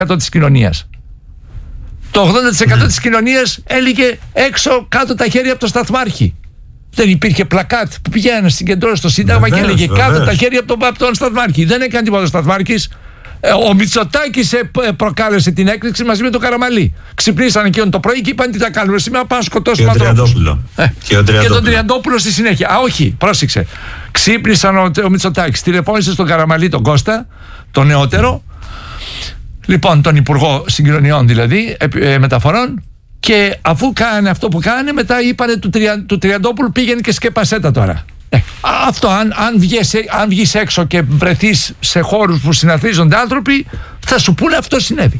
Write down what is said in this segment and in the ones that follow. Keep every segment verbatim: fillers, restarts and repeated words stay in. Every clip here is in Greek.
εκατό της κοινωνίας. Το ογδόντα τοις εκατό της κοινωνίας έλεγε έξω κάτω τα χέρια από το σταθμάρχη. Δεν υπήρχε πλακάτ που πηγαίνανε στην κεντρό στο Σύνταγμα βεβαίως, και έλεγε βεβαίως. Κάτω τα χέρια από τον, από τον σταθμάρχη. Δεν έκανε τίποτα ο σταθμάρχης. Ο Μητσοτάκης προκάλεσε την έκρηξη μαζί με τον Καραμαλή. Ξυπνήσαν εκείνον το πρωί και είπαν τι θα κάνουμε σήμερα, πάμε να σκοτώσουμε ανθρώπους. Ε, και, και τον Τριαντόπουλο στη συνέχεια. Α, όχι, πρόσεξε. Ξύπνησαν ο, ο Μητσοτάκης, τηλεφώνησε στον Καραμαλή τον Κώστα, τον νεότερο. Λοιπόν, τον Υπουργό Συγκοινωνιών δηλαδή, ε, μεταφορών. Και αφού κάνανε αυτό που κάνανε, μετά είπανε του, Τρια, του Τριαντόπουλου πήγαινε και σκέπασέ τα τώρα. Ε, αυτό αν, αν, βγες, αν βγεις έξω και βρεθείς σε χώρους που συναθρίζονται άνθρωποι, θα σου πούνε αυτό συνέβη.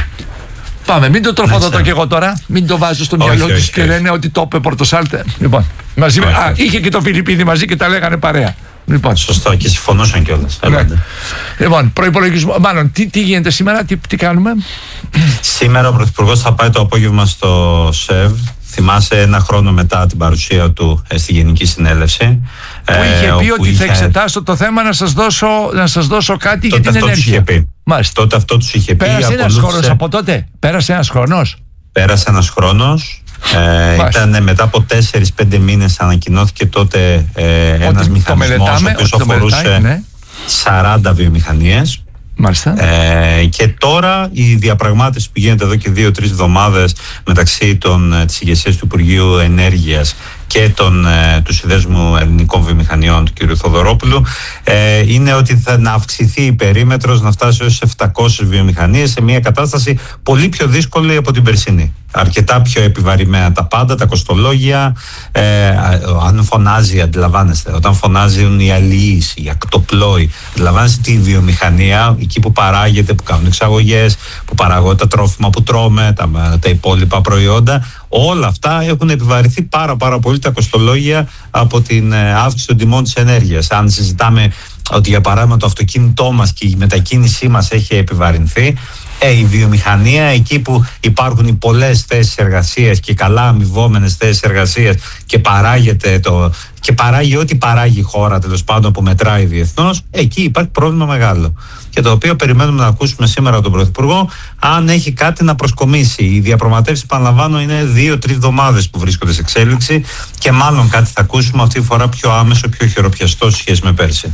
Πάμε, μην το τροφοδοτώ κι εγώ τώρα, μην το βάζω στο μυαλό τους και λένε ότι το είπε Πορτοσάλτε. Λοιπόν, μαζί, όχι, α, όχι. Είχε και το Φιλιππίδη μαζί και τα λέγανε παρέα. Λοιπόν. Σωστό, και συμφωνούσαν κιόλας. Ναι. Λοιπόν, προϋπολογισμό. Μάλλον, τι, τι γίνεται σήμερα, τι, τι κάνουμε. Σήμερα ο Πρωθυπουργός θα πάει το απόγευμα στο ΣΕΒ. Θυμάσαι, ένα χρόνο μετά την παρουσία του ε, στη Γενική Συνέλευση. Που είχε πει ότι είχε... θα εξετάσω το θέμα να σας δώσω, να σας δώσω κάτι τότε για την ενέργεια. Είχε πει. Μάλιστα. Τότε αυτό τους είχε πει. Πέρασε ένας χρόνος από τότε. Πέρασε ένας χρόνος. Πέρασε ένας χρόνος. Ε, ήταν μετά από τέσσερις πέντε μήνες ανακοινώθηκε τότε ε, ένας μηχανισμός ο οποίος αφορούσε ναι. σαράντα βιομηχανίες. Μάλιστα. Ε, και τώρα η διαπραγμάτευση που γίνεται εδώ και δύο-τρεις εβδομάδες μεταξύ των, της ηγεσίας του Υπουργείου Ενέργειας και των, ε, του Συνδέσμου Ελληνικών Βιομηχανιών του κ. Θοδωρόπουλου ε, είναι ότι θα να αυξηθεί η περίμετρος, να φτάσει ως επτακόσιες βιομηχανίες σε μια κατάσταση πολύ πιο δύσκολη από την περσινή. Αρκετά πιο επιβαρημένα τα πάντα, τα κοστολόγια. Ε, αν φωνάζει, αντιλαμβάνεστε, όταν φωνάζουν οι αλληλείς, οι ακτοπλόοι, αντιλαμβάνεστε τη βιομηχανία, εκεί που παράγεται, που κάνουν εξαγωγές, που παράγονται τα τρόφιμα που τρώμε, τα, τα υπόλοιπα προϊόντα. Όλα αυτά έχουν επιβαρυνθεί πάρα πάρα πολύ τα κοστολόγια από την αύξηση των τιμών της ενέργειας. Αν συζητάμε ότι για παράδειγμα το αυτοκίνητό μας και η μετακίνησή μας έχει επιβαρυνθεί, Ε, η βιομηχανία, εκεί που υπάρχουν οι πολλές θέσεις εργασίας και καλά αμοιβόμενες θέσεις εργασίας και παράγεται το, και παράγει ό,τι παράγει η χώρα τέλος πάντων που μετράει διεθνώς, εκεί υπάρχει πρόβλημα μεγάλο. Και το οποίο περιμένουμε να ακούσουμε σήμερα τον Πρωθυπουργό, αν έχει κάτι να προσκομίσει. Οι διαπραγματεύσεις, επαναλαμβάνω, είναι δύο-τρεις εβδομάδες που βρίσκονται σε εξέλιξη και μάλλον κάτι θα ακούσουμε αυτή τη φορά πιο άμεσο, πιο χειροπιαστό σε σχέση με πέρσι.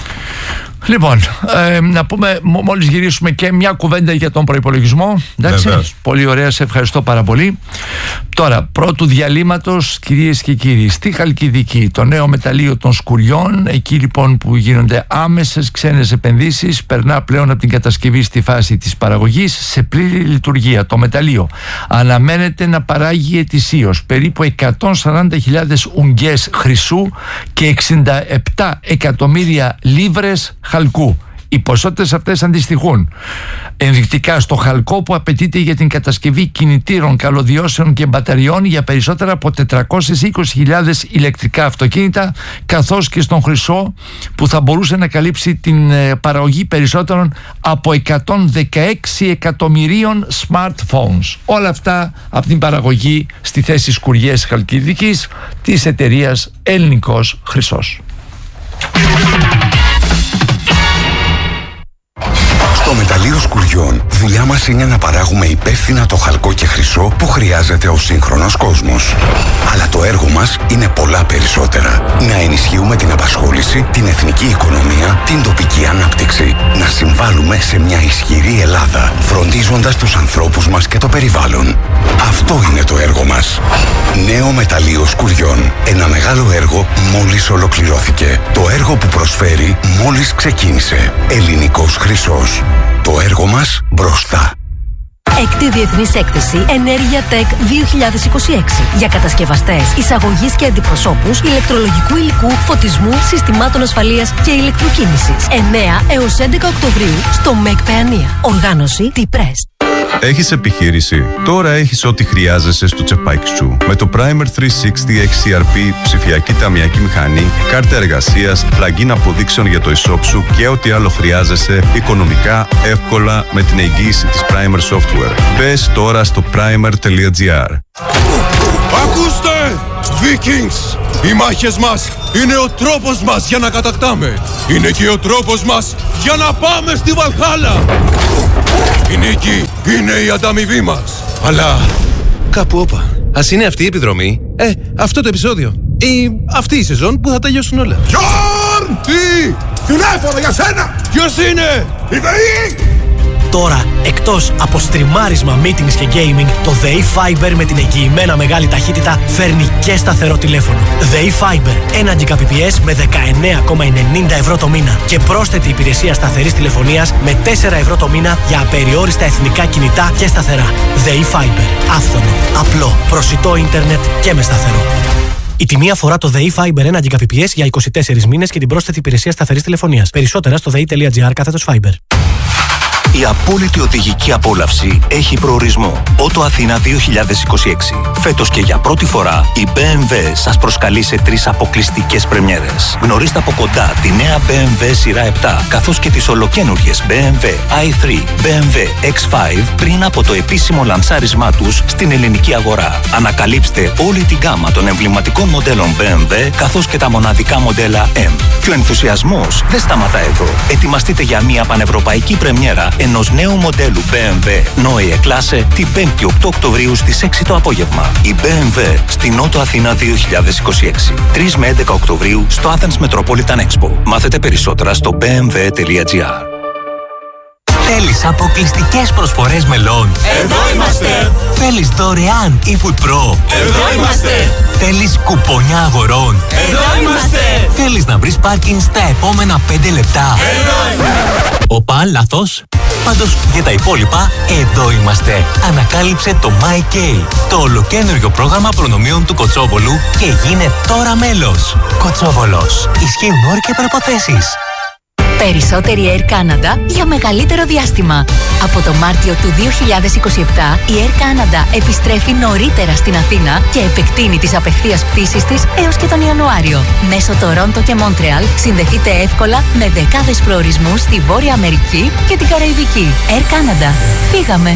Λοιπόν, ε, να πούμε μόλις γυρίσουμε και μια κουβέντα για τον προϋπολογισμό. Εντάξει, πολύ ωραία, σε ευχαριστώ πάρα πολύ. Τώρα, πρώτου διαλύματος, κυρίες και κύριοι, στη Χαλκιδική, το νέο μεταλλείο των Σκουριών, εκεί λοιπόν που γίνονται άμεσες ξένες επενδύσεις, περνά πλέον από την κατασκευή στη φάση της παραγωγής σε πλήρη λειτουργία. Το μεταλλείο αναμένεται να παράγει ετησίως περίπου εκατόν σαράντα χιλιάδες ουγγιές χρυσού και εξήντα επτά εκατομμύρια λίβρες χαλκού. Οι ποσότητες αυτές αντιστοιχούν ενδεικτικά στο χαλκό που απαιτείται για την κατασκευή κινητήρων, καλωδιώσεων και μπαταριών για περισσότερα από τετρακόσιες είκοσι χιλιάδες ηλεκτρικά αυτοκίνητα, καθώς και στον χρυσό που θα μπορούσε να καλύψει την παραγωγή περισσότερων από εκατόν δεκαέξι εκατομμυρίων smartphones. Όλα αυτά από την παραγωγή στη θέση Σκουριές Χαλκιδικής της εταιρείας Ελληνικός Χρυσός. Στο μεταλλείο Σκουριών, δουλειά μας είναι να παράγουμε υπεύθυνα το χαλκό και χρυσό που χρειάζεται ο σύγχρονος κόσμος. Αλλά το έργο μας είναι πολλά περισσότερα. Να ενισχύουμε την απασχόληση, την εθνική οικονομία, την τοπική ανάπτυξη. Να συμβάλλουμε σε μια ισχυρή Ελλάδα, φροντίζοντας τους ανθρώπους μας και το περιβάλλον. Αυτό είναι το έργο μας. Νέο μεταλλείο Σκουριών. Ένα μεγάλο έργο μόλις ολοκληρώθηκε. Το έργο που προσφέρει μόλις ξεκίνησε. Ελληνικός Χρυσός. Το έργο μας μπροστά. Έκτη Διεθνής Έκθεση Ενέργεια Tech δύο χιλιάδες είκοσι έξι για κατασκευαστές, εισαγωγής και αντιπροσώπους ηλεκτρολογικού υλικού, φωτισμού, συστημάτων ασφαλείας και ηλεκτροκίνησης. εννέα έως έντεκα Οκτωβρίου στο ΜΕΚ Παιανία. Οργάνωση T-Press. Έχεις επιχείρηση? Τώρα έχεις ό,τι χρειάζεσαι στο τσεπάκι σου. Με το Primer τριακόσια εξήντα εξ σι αρ πι, ψηφιακή ταμιακή μηχανή, κάρτα εργασίας, plugin αποδείξεων για το e-shop σου και ό,τι άλλο χρειάζεσαι οικονομικά, εύκολα με την εγγύηση της Primer Software. Μπες τώρα στο primer τελεία gr. Ακούστε! Vikings! Οι μάχες μας είναι ο τρόπος μας για να κατακτάμε. Είναι και ο τρόπος μας για να πάμε στη Βαλχάλα. Η νίκη είναι η ανταμοιβή μας. Αλλά κάπου όπα. Ας είναι αυτή η επιδρομή, ε, αυτό το επεισόδιο ή αυτή η σεζόν που θα τελειώσουν όλα. Γιόρν! Τι! Τηλέφωνο για σένα! Ποιος είναι? Η ΔΕΗ! Τώρα, εκτός από στριμάρισμα, meetings και gaming, το ΔΕΗ Fiber με την εγγυημένα μεγάλη ταχύτητα φέρνει και σταθερό τηλέφωνο. ΔΕΗ Fiber, ένα Gbps με δεκαεννέα κόμμα ενενήντα ευρώ το μήνα και πρόσθετη υπηρεσία σταθερής τηλεφωνίας με τέσσερα ευρώ το μήνα για απεριόριστα εθνικά κινητά και σταθερά. ΔΕΗ Fiber, άφθονο, απλό, προσιτό ίντερνετ και με σταθερό. Η τιμή αφορά το ΔΕΗ Fiber ένα Gbps για είκοσι τέσσερις μήνες και την πρόσθετη υπηρεσία σταθερής τηλεφωνίας. Περισσότερα στο δei.gr κάθετος Fiber. Η απόλυτη οδηγική απόλαυση έχει προορισμό. Ότο Αθήνα δύο χιλιάδες είκοσι έξι. Φέτος και για πρώτη φορά η μπι εμ ντάμπλιου σας προσκαλεί σε τρεις αποκλειστικές πρεμιέρες. Γνωρίστε από κοντά τη νέα μπι εμ ντάμπλιου σειρά επτά, καθώς και τις ολοκαίνουργιες μπι εμ ντάμπλιου άι θρι, μπι εμ ντάμπλιου εξ φάιβ πριν από το επίσημο λανσάρισμά τους στην ελληνική αγορά. Ανακαλύψτε όλη την γκάμα των εμβληματικών μοντέλων μπι εμ ντάμπλιου, καθώς και τα μοναδικά μοντέλα M. Και ο ενθουσιασμός δεν σταματά εδώ. Ετοιμαστείτε για μια πανευρωπαϊκή πρεμιέρα ενός νέου μοντέλου μπι εμ ντάμπλιου Neue Klasse την πέμπτη οκτώ Οκτωβρίου στις έξι το απόγευμα. Η μπι εμ ντάμπλιου στην Νότο Αθήνα δύο χιλιάδες είκοσι έξι. τρεις με έντεκα Οκτωβρίου στο Athens Metropolitan Expo. Μάθετε περισσότερα στο μπι εμ ντάμπλιου τελεία τζι άρ. Θέλεις αποκλειστικές προσφορές μελών? Εδώ είμαστε! Θέλεις δωρεάν eFood Pro? Εδώ είμαστε! Θέλεις κουπόνια αγορών? Εδώ είμαστε! Θέλεις να βρεις πάρκινγκ στα επόμενα πέντε λεπτά? Εδώ είμαστε! Οπα, λάθος. Πάντως για τα υπόλοιπα, εδώ είμαστε. Ανακάλυψε το MyK, το ολοκαίνουργιο πρόγραμμα προνομίων του Κοτσόβολου και γίνε τώρα μέλος. Κοτσόβολος. Ισχύουν όροι και προϋποθέσεις. Περισσότερη Air Canada για μεγαλύτερο διάστημα. Από το Μάρτιο του δύο χιλιάδες είκοσι επτά, η Air Canada επιστρέφει νωρίτερα στην Αθήνα και επεκτείνει τις απευθείας πτήσεις της έως και τον Ιανουάριο. Μέσω Τορόντο και Μόντρεαλ συνδεθείτε εύκολα με δεκάδες προορισμούς στη Βόρεια Αμερική και την Καραϊβική. Air Canada. Φύγαμε!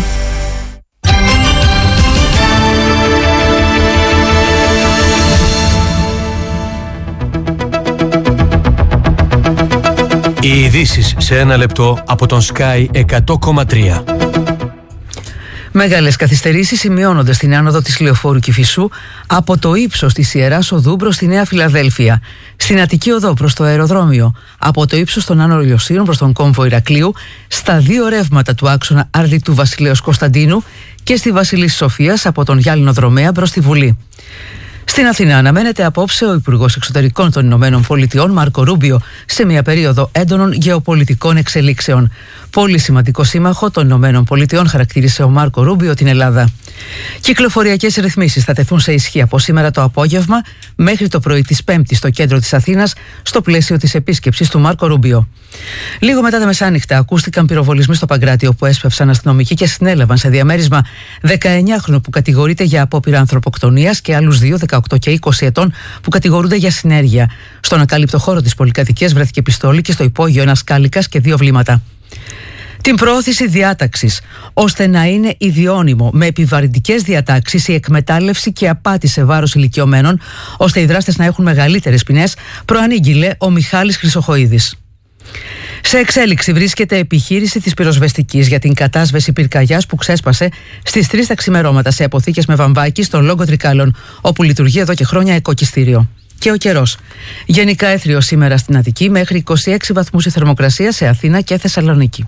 Οι ειδήσεις σε ένα λεπτό από τον Sky εκατό κόμμα τρία. Μεγάλες καθυστερήσεις σημειώνονται στην άνοδο της Λεωφόρου Κηφισού από το ύψος της Ιεράς Οδού προς τη Νέα Φιλαδέλφια, στην Αττική Οδό προς το αεροδρόμιο, από το ύψος των Άνω Λιωσίων προς τον κόμβο Ηρακλείου, στα δύο ρεύματα του άξονα Αρδιτού Βασιλέως Κωνσταντίνου και στη Βασιλής Σοφίας από τον Γυάλινο Δρομέα προς τη Βουλή. Στην Αθήνα αναμένεται απόψε ο Υπουργός Εξωτερικών των Ηνωμένων Πολιτειών Μάρκο Ρούμπιο σε μια περίοδο έντονων γεωπολιτικών εξελίξεων. Πολύ σημαντικό σύμμαχο των Ηνωμένων Πολιτειών χαρακτήρισε ο Μάρκο Ρούμπιο την Ελλάδα. Κυκλοφοριακές ρυθμίσεις θα τεθούν σε ισχύ από σήμερα το απόγευμα μέχρι το πρωί της Πέμπτης στο κέντρο της Αθήνας, στο πλαίσιο της επίσκεψης του Μάρκο Ρούμπιο. Λίγο μετά τα μεσάνυχτα ακούστηκαν πυροβολισμοί στο Παγκράτιο που έσπευσαν αστυνομικοί και συνέλαβαν σε διαμέρισμα δεκαεννιάχρονο που κατηγορείται για απόπειρα ανθρωποκτονίας και άλλους δύο, δεκαοκτώ και είκοσι ετών, που κατηγορούνται για συνέργεια. Στον ακάλυπτο χώρο της πολυκατοικίας βρέθηκε πιστόλι και στο υπόγειο ένας κάλικας και δύο βλήματα. Την προώθηση διάταξης ώστε να είναι ιδιώνυμο με επιβαρυντικές διατάξεις η εκμετάλλευση και απάτη σε βάρος ηλικιωμένων, ώστε οι δράστες να έχουν μεγαλύτερες ποινές, προανήγγειλε ο Μιχάλης Χρυσοχοΐδης. Σε εξέλιξη βρίσκεται επιχείρηση της πυροσβεστικής για την κατάσβεση πυρκαγιάς που ξέσπασε στις τρεις τα ξημερώματα σε αποθήκες με βαμβάκι στον Λόγκο Τρικάλων, όπου λειτουργεί εδώ και χρόνια οικοκυστήριο. Και ο καιρός. Γενικά έθριο σήμερα στην Αττική, μέχρι είκοσι έξι βαθμούς η θερμοκρασία σε Αθήνα και Θεσσαλονίκη.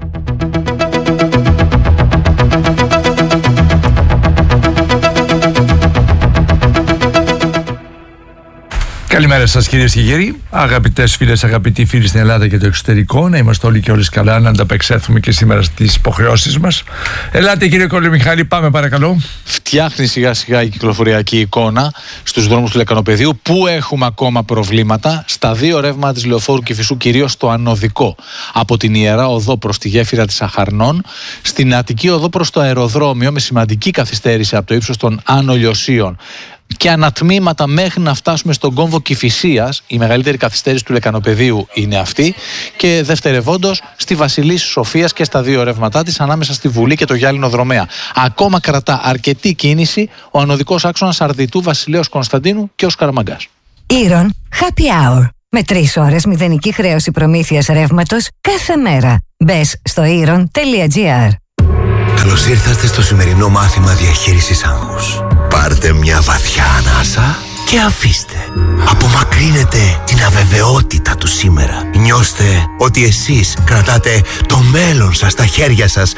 Καλημέρα σας κυρίες και κύριοι, αγαπητές φίλες, αγαπητοί φίλοι στην Ελλάδα και το εξωτερικό. Να είμαστε όλοι και όλες καλά, να ανταπεξέλθουμε και σήμερα στις υποχρεώσεις μας. Ελάτε κύριε Κολομιχάλη, πάμε παρακαλώ. Φτιάχνει σιγά σιγά η κυκλοφοριακή εικόνα στους δρόμους του Λεκανοπεδίου, που έχουμε ακόμα προβλήματα στα δύο ρεύματα της Λεωφόρου Κηφισού, κυρίως στο ανωδικό, από την Ιερά Οδό προς τη γέφυρα της Αχαρνών, στην Αττική Οδό προς το αεροδρόμιο, με σημαντική καθυστέρηση από το ύψος των Άνω Λιωσίων και ανατμήματα μέχρι να φτάσουμε στον κόμβο Κηφισίας. Η μεγαλύτερη καθυστέρηση του Λεκανοπεδίου είναι αυτή, και δευτερευόντως στη Βασιλής Σοφίας και στα δύο ρεύματά της ανάμεσα στη Βουλή και το Γυάλινο Δρομέα. Ακόμα κρατά αρκετή κίνηση ο ανωδικός άξονας Αρδιτού Βασιλέως Κωνσταντίνου και ο Σκαραμαγκάς. Ήρων Happy Hour. Με τρεις ώρες μηδενική χρέωση προμήθειας ρεύματος κάθε μέρα. Μπες στο ήρων τελεία τζι άρ. Καλώς ήρθατε στο σημερινό μάθημα διαχείρισης άγχους. Πάρτε μια βαθιά ανάσα και αφήστε. Απομακρύνετε την αβεβαιότητα του σήμερα. Νιώστε ότι εσείς κρατάτε το μέλλον σας στα χέρια σας.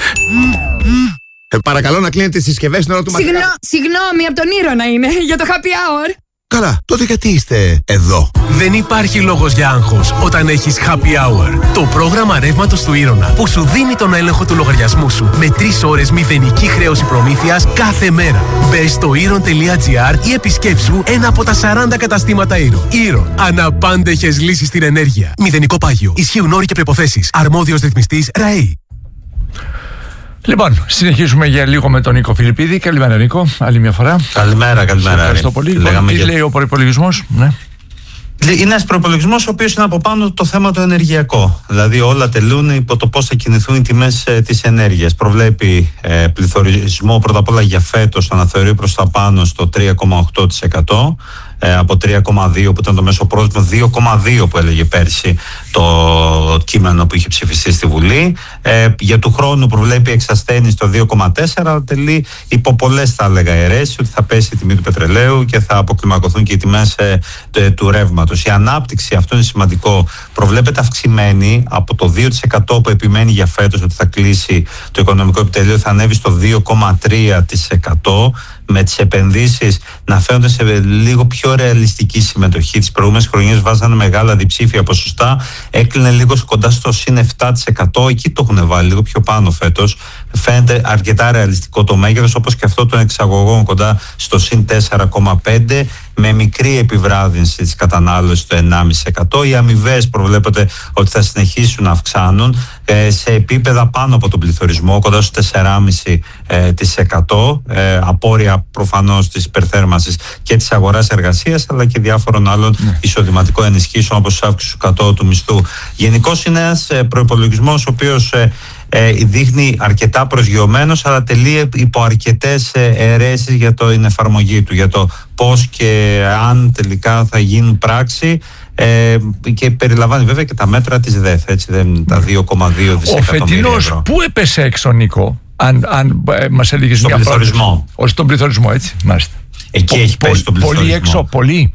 Ε, παρακαλώ να κλείνετε τις συσκευές στην ώρα του μαθήματος. Συγγνώ, συγγνώμη, από τον Ήρωνα είναι, για το happy hour. Καλά, τότε γιατί είστε εδώ? Δεν υπάρχει λόγος για άγχος όταν έχεις Happy Hour. Το πρόγραμμα ρεύματος του Ήρωνα που σου δίνει τον έλεγχο του λογαριασμού σου με τρεις ώρες μηδενική χρέωση προμήθειας κάθε μέρα. Μπες στο ήρων τελεία τζι άρ ή επισκέψου ένα από τα σαράντα καταστήματα Ήρων. Ήρων. Αναπάντεχες λύσεις στην ενέργεια. Μηδενικό πάγιο. Ισχύουν όροι και προϋποθέσεις. Αρμόδιος ρυθμιστής ΡΑΕΗ. Λοιπόν, συνεχίζουμε για λίγο με τον Νίκο Φιλιππίδη. Καλημέρα, Νίκο. Άλλη μια φορά. Καλημέρα, καλημέρα. Σε ευχαριστώ πολύ. Λοιπόν, τι για... λέει ο προϋπολογισμός, ναι. Είναι ένας προϋπολογισμός ο οποίος είναι από πάνω το θέμα το ενεργειακό. Δηλαδή όλα τελούν υπό το πώς θα κινηθούν οι τιμές ε, της ενέργειας. Προβλέπει ε, πληθωρισμό πρώτα απ' όλα για φέτος, αναθεωρεί προς τα πάνω στο τρία κόμμα οκτώ τοις εκατό. Ε, από τρία κόμμα δύο που ήταν το μέσο πρόστιμο, δύο κόμμα δύο που έλεγε πέρσι το κείμενο που είχε ψηφιστεί στη Βουλή. Ε, για του χρόνου προβλέπει εξασθένει στο δύο κόμμα τέσσερα, τελεί υπό πολλές θα έλεγα αιρέσεις ότι θα πέσει η τιμή του πετρελαίου και θα αποκλιμακωθούν και οι τιμές ε, του, του ρεύματος. Η ανάπτυξη, αυτό είναι σημαντικό, προβλέπεται αυξημένη από το δύο τοις εκατό που επιμένει για φέτος ότι θα κλείσει το οικονομικό επιτελείο, θα ανέβει στο δύο κόμμα τρία τοις εκατό, με τις επενδύσεις να φαίνονται σε λίγο πιο ρεαλιστική συμμετοχή. Τις προηγούμενες χρονιές βάζανε μεγάλα διψήφια ποσοστά, έκλεινε λίγο κοντά στο συν επτά τοις εκατό, εκεί το έχουν βάλει λίγο πιο πάνω φέτος. Φαίνεται αρκετά ρεαλιστικό το μέγεθος, όπως και αυτό των εξαγωγών κοντά στο συν τέσσερα κόμμα πέντε, με μικρή επιβράδυνση της κατανάλωσης στο ενάμιση τοις εκατό. Οι αμοιβές προβλέπεται ότι θα συνεχίσουν να αυξάνουν ε, σε επίπεδα πάνω από τον πληθωρισμό, κοντά στο τέσσερα κόμμα πέντε τοις εκατό, ε, απόρρια προφανώς της υπερθέρμανσης και της αγοράς εργασίας, αλλά και διάφορων άλλων ναι. εισοδηματικών ενισχύσεων, όπως αύξηση του κατώτατου μισθού. Γενικώς είναι ένας ε, προϋπολογισμός ο οποίος ε, Ε, δείχνει αρκετά προσγειωμένος, αλλά τελεί υπό αρκετές αιρέσεις για το, την εφαρμογή του, για το πώς και αν τελικά θα γίνουν πράξη, ε, και περιλαμβάνει βέβαια και τα μέτρα της ΔΕΘ, έτσι, δεν, τα δύο κόμμα δύο δισεκατομμύρια ευρώ. Ο φετινός πού έπεσε έξω, Νίκο, αν, αν ε, μας έλεγες μια πληθωρισμό. Όχι στον πληθωρισμό, έτσι, μάλιστα. Εκεί Πο, έχει πέσει τον πληθωρισμό. Πολύ έξω, πολύ.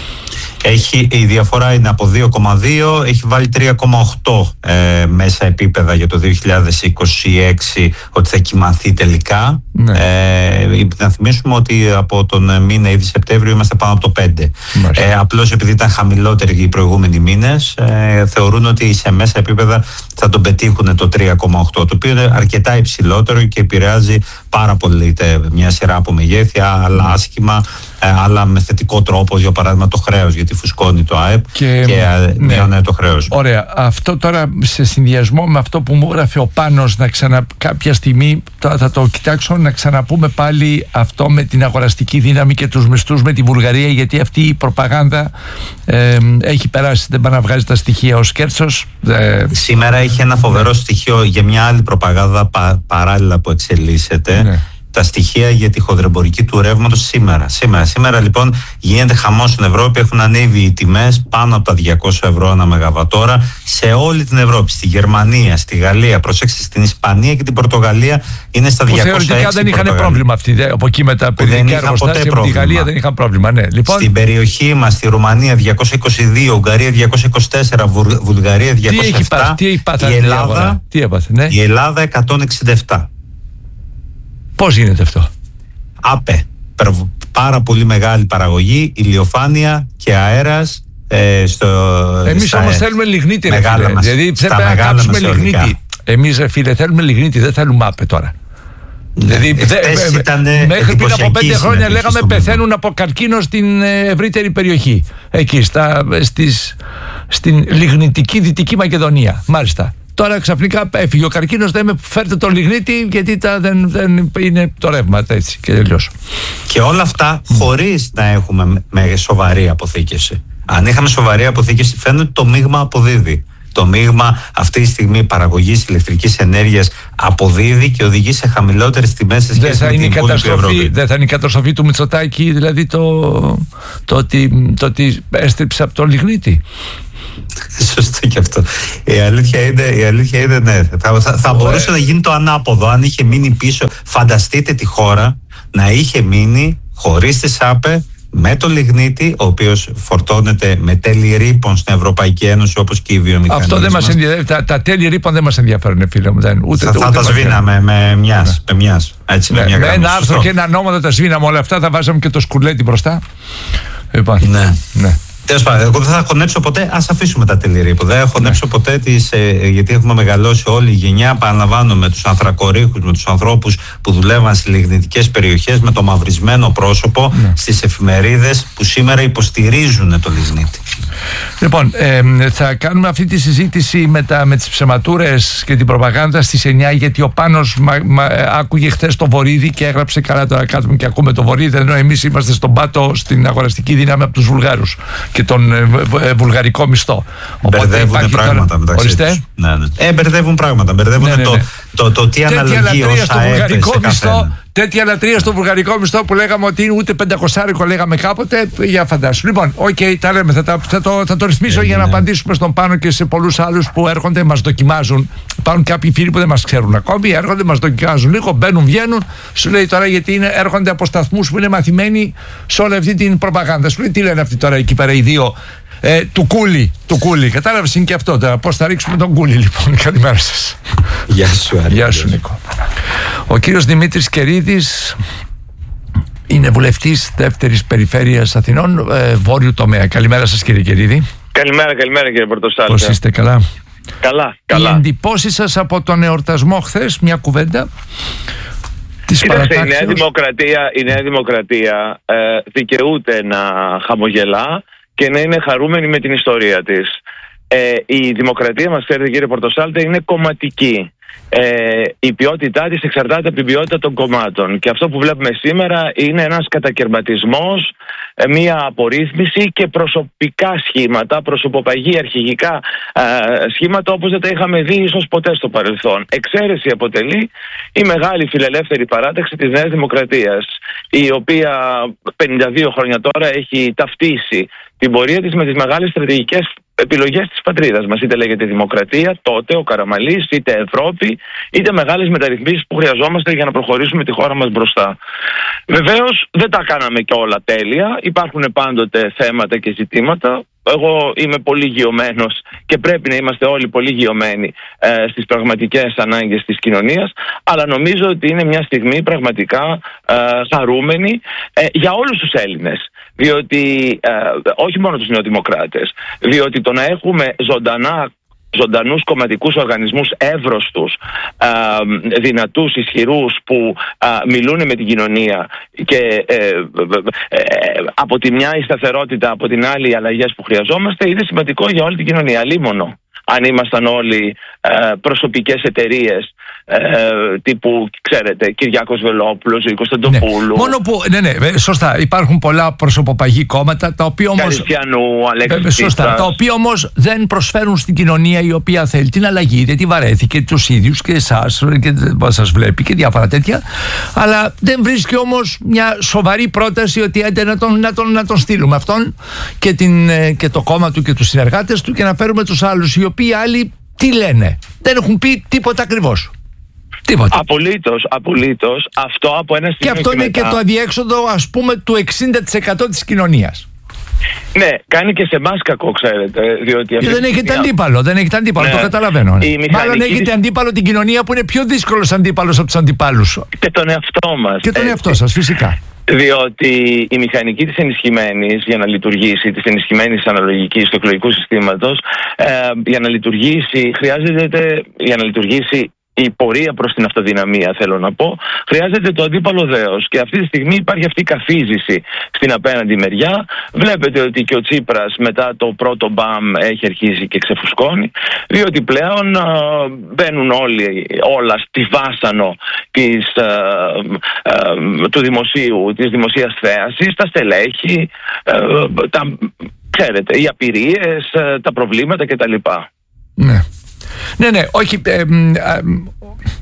Έχει, η διαφορά είναι από δύο κόμμα δύο, έχει βάλει τρία κόμμα οκτώ ε, μέσα επίπεδα για το δύο χιλιάδες είκοσι έξι ότι θα κοιμαθεί τελικά. Ναι. Ε, να θυμίσουμε ότι από τον μήνα ήδη Σεπτέμβριο είμαστε πάνω από το πέντε. Ε, απλώς επειδή ήταν χαμηλότεροι οι προηγούμενοι μήνες, ε, θεωρούν ότι σε μέσα επίπεδα θα τον πετύχουν το τρία κόμμα οκτώ, το οποίο είναι αρκετά υψηλότερο και επηρεάζει πάρα πολύ είτε μια σειρά από μεγέθια, άλλα άσχημα, αλλά με θετικό τρόπο, για παράδειγμα το χρέος, γιατί φουσκώνει το ΑΕΠ και, και ναι. μειώνει το χρέος. Ωραία. Αυτό τώρα σε συνδυασμό με αυτό που μου έγραφε ο Πάνος, να ξανα, κάποια στιγμή θα, θα το κοιτάξω, να ξαναπούμε πάλι αυτό με την αγοραστική δύναμη και τους μισθούς με τη Βουλγαρία, γιατί αυτή η προπαγάνδα ε, έχει περάσει, δεν πάει να βγάζει τα στοιχεία ως κέρτσος. Ε, Σήμερα έχει ένα φοβερό στοιχείο για μια άλλη προπαγάνδα πα, παράλληλα που εξελίσσεται. Ναι. Τα στοιχεία για τη χονδρεμπορική του ρεύματος σήμερα. Σήμερα, σήμερα λοιπόν γίνεται χαμός στην Ευρώπη, έχουν ανέβει οι τιμές πάνω από τα διακόσια ευρώ ανά μεγαβατόρα σε όλη την Ευρώπη. Στη Γερμανία, στη Γαλλία, προσέξτε, στην Ισπανία και την Πορτογαλία είναι στα διακόσια έξι. Θεωρητικά δεν είχαν πρόβλημα αυτοί, δε, από εκεί με τα παιδικά εργοστάσια, από τη Γαλλία δεν είχαν πρόβλημα. Ναι. Λοιπόν, στην περιοχή μας, στη Ρουμανία διακόσια είκοσι δύο, Ουγγαρία διακόσια είκοσι τέσσερα, Βουλγαρία διακόσια επτά, τι έχει πάθει, η Ελλάδα, τι έπαθε, ναι. η Ελλάδα εκατόν εξήντα επτά. Πώς γίνεται αυτό? ΑΠΕ. Πάρα πολύ μεγάλη παραγωγή, ηλιοφάνεια και αέρας. Ε, στο, Εμείς στα, όμως θέλουμε λιγνίτη, ρε φίλε. Μας, δηλαδή πρέπει να κάψουμε λιγνίτη. Εμείς, ρε φίλε, θέλουμε λιγνίτη, δεν θέλουμε άπε τώρα. Ναι, δηλαδή, δε, δε, μέχρι πριν από πέντε χρόνια λέγαμε πεθαίνουν από καρκίνο στην ευρύτερη περιοχή. Εκεί, στα, στις, στην λιγνητική Δυτική Μακεδονία. Μάλιστα. Τώρα ξαφνικά έφυγε ο καρκίνος, δεν με φέρτε τον λιγνίτη, γιατί τα, δεν, δεν είναι το ρεύμα, έτσι και τελειώς. Και όλα αυτά χωρίς να έχουμε με σοβαρή αποθήκευση. Αν είχαμε σοβαρή αποθήκευση, φαίνεται ότι το μείγμα αποδίδει. Το μείγμα αυτή τη στιγμή παραγωγής ηλεκτρικής ενέργειας αποδίδει και οδηγεί σε χαμηλότερες τιμές σε σχέση με την υπόλοιπη Ευρώπη. Δεν θα είναι η καταστροφή του Μητσοτάκη, δηλαδή το, το, ότι, το ότι έστριψε από τον λιγνίτη. Σωστό και αυτό. Η αλήθεια είναι, η αλήθεια είναι ναι. Θα, θα, θα μπορούσε να γίνει το ανάποδο αν είχε μείνει πίσω. Φανταστείτε τη χώρα να είχε μείνει χωρίς τη ΣΑΠΕ, με το λιγνίτη, ο οποίος φορτώνεται με τέλη ρήπων στην Ευρωπαϊκή Ένωση, όπως και η βιομηχανία. Αυτό δεν μας ενδιαφέρει. Τα, τα τέλη ρήπων δεν μας ενδιαφέρουν, φίλε μου. Δεν, ούτε, θα, ούτε, θα ούτε τα σβήναμε με μιας. Ναι. Με, μιας έτσι, ναι, με, μια με γραμμή, ένα άρθρο και ένα νόμο θα τα σβήναμε όλα αυτά. Θα βάζαμε και το σκουλέτι μπροστά. Λοιπόν, ναι. ναι. Τέλος πάντων, εγώ δεν θα χωνέψω ποτέ. Ας αφήσουμε τα τέλη ρήπων. Δεν θα χωνέψω ναι. ποτέ τις, ε, γιατί έχουμε μεγαλώσει όλη η γενιά. Παραλαμβάνω, με τους ανθρακορίχους, με τους ανθρώπους που δουλεύαν σε λιγνητικές περιοχές, με το μαυρισμένο πρόσωπο ναι. στις εφημερίδες που σήμερα υποστηρίζουν το λιγνίτη. Λοιπόν, ε, θα κάνουμε αυτή τη συζήτηση με, τα, με τις ψεματούρες και την προπαγάνδα στις εννιά, γιατί ο Πάνος μα, μα, άκουγε χθες το Βορίδη και έγραψε καλά. Τώρα κάτουμε και ακούμε το Βορίδη, ενώ εμείς είμαστε στον πάτο, στην αγοραστική δύναμη από τους Βουλγάρους και τον ε, ε, βουλγαρικό μισθό. Μπερδεύουν πράγματα τώρα... μεταξύ τους. Ναι, ναι. Ε, μπερδεύουν πράγματα. Μπερδεύουν ναι, ναι, ναι. Το, το, το, το τι αναλογεί ως ΑΕΠ σε καθένα. Τέτοια λατρεία στο βουλγαρικό μισθό που λέγαμε ότι είναι ούτε πεντακοσάρικο, λέγαμε κάποτε, για φαντάσου. Λοιπόν, οκ, okay, τα λέμε, θα, θα, το, θα το ρυθμίσω ε, για να ναι. απαντήσουμε στον Πάνο και σε πολλούς άλλους που έρχονται, μας δοκιμάζουν. Υπάρχουν κάποιοι φίλοι που δεν μας ξέρουν ακόμη, έρχονται, μας δοκιμάζουν λίγο, μπαίνουν, βγαίνουν. Σου λέει τώρα γιατί είναι, έρχονται από σταθμούς που είναι μαθημένοι σε όλη αυτή την προπαγάνδα. Σου λέει τι λένε αυτοί τώρα εκεί πέρα οι δύο. Ε, του Κούλι, του Κούλι. Κατάλαβες, είναι και αυτό τώρα. Πώς θα ρίξουμε τον Κούλι, λοιπόν. Καλημέρα σας. Γεια σου, Άρη. Γεια σου, Νίκο. Ο κύριος Δημήτρης Κερίδης είναι βουλευτής δεύτερης περιφέρειας Αθηνών, ε, βόρειου τομέα. Καλημέρα σας, κύριε Κερίδη. Καλημέρα, καλημέρα, κύριε Πορτοσάλτε. Πώς είστε, καλά? Καλά, καλά. Οι εντυπώσεις σας από τον εορτασμό χθες, μια κουβέντα. Κοίταξε, η Νέα Δημοκρατία, η Νέα Δημοκρατία ε, δικαιούται να χαμογελά και να είναι χαρούμενη με την ιστορία της. Ε, η δημοκρατία μας, ξέρετε κύριε Πορτοσάλτε, είναι κομματική. Ε, η ποιότητά της εξαρτάται από την ποιότητα των κομμάτων και αυτό που βλέπουμε σήμερα είναι ένας κατακαιρματισμός, ε, μία απορρίθμιση και προσωπικά σχήματα, προσωποπαγή αρχηγικά ε, σχήματα όπως δεν τα είχαμε δει ίσως ποτέ στο παρελθόν. Εξαίρεση αποτελεί η μεγάλη φιλελεύθερη παράταξη της Νέας Δημοκρατίας, η οποία πενήντα δύο χρόνια τώρα έχει ταυτίσει την πορεία της με τις μεγάλες στρατηγικές επιλογές της πατρίδας μας. Είτε λέγεται δημοκρατία, τότε ο Καραμαλής, είτε Ευρώπη, είτε μεγάλες μεταρρυθμίσεις που χρειαζόμαστε για να προχωρήσουμε τη χώρα μας μπροστά. Βεβαίως δεν τα κάναμε και όλα τέλεια. Υπάρχουν πάντοτε θέματα και ζητήματα. Εγώ είμαι πολύ γειωμένος και πρέπει να είμαστε όλοι πολύ γειωμένοι ε, στις πραγματικές ανάγκες της κοινωνίας, αλλά νομίζω ότι είναι μια στιγμή πραγματικά ε, χαρούμενη ε, για όλους τους Έλληνες. Διότι, ε, όχι μόνο τους νεοδημοκράτες, διότι το να έχουμε ζωντανά ζωντανούς κομματικούς οργανισμούς εύρωστους, ε, δυνατούς, ισχυρούς, που ε, μιλούν με την κοινωνία και ε, ε, ε, από τη μια η σταθερότητα, από την άλλη οι αλλαγές που χρειαζόμαστε, είναι σημαντικό για όλη την κοινωνία. Αλίμονο αν ήμασταν όλοι ε, προσωπικές εταιρείες ε, τύπου, ξέρετε, Κυριάκος Βελόπουλος, Ζήκος Κωνσταντοπούλου. Ναι. Μόνο που, ναι, ναι, σωστά, υπάρχουν πολλά προσωποπαγή κόμματα, τα οποία όμως, Καριστιανού, Αλέξης σωστά, τα οποία όμως δεν προσφέρουν στην κοινωνία η οποία θέλει την αλλαγή, γιατί βαρέθηκε τους ίδιους και εσάς και σας βλέπει και διάφορα τέτοια, αλλά δεν βρίσκει όμως μια σοβαρή πρόταση ότι έντε να τον, να τον, να τον στείλουμε αυτόν και, την, και το κόμμα του και τους συνεργάτες του και να φέρουμε τους άλλους, οι οποίοι άλλοι τι λένε, δεν έχουν πει τίποτα ακριβώς. Τίποτα. Απολύτως, απολύτως. Αυτό από ένα και αυτό είναι μετά... και το αδιέξοδο, ας πούμε, του εξήντα τοις εκατό της κοινωνίας. Ναι, κάνει και σε εμάς κακό, ξέρετε. Διότι και δεν έχετε αντίπαλο, δεν έχετε αντίπαλο, ναι. Το καταλαβαίνω. Ναι. Μάλλον έχετε της... αντίπαλο την κοινωνία, που είναι πιο δύσκολος αντίπαλος από τους αντιπάλους. Και τον εαυτό μας. Και τον εαυτό σας, φυσικά. Διότι η μηχανική της ενισχυμένης, για να λειτουργήσει, της ενισχυμένης αναλογικής του εκλογικού συστήματος, ε, για να λειτουργήσει, χρειάζεται, για να λειτουργήσει η πορεία προς την αυτοδυναμία, θέλω να πω, χρειάζεται το αντίπαλο δέος. Και αυτή τη στιγμή υπάρχει αυτή η καθίζηση στην απέναντι μεριά. Βλέπετε ότι και ο Τσίπρας μετά το πρώτο μπαμ έχει αρχίσει και ξεφουσκώνει, διότι πλέον α, μπαίνουν όλοι, όλα στη βάσανο της, α, α, του δημοσίου, της δημοσίας θέασης, τα στελέχη, α, τα, ξέρετε, οι απειρίες, τα προβλήματα κτλ. Ναι. Ναι, ναι, όχι. Ε, ε,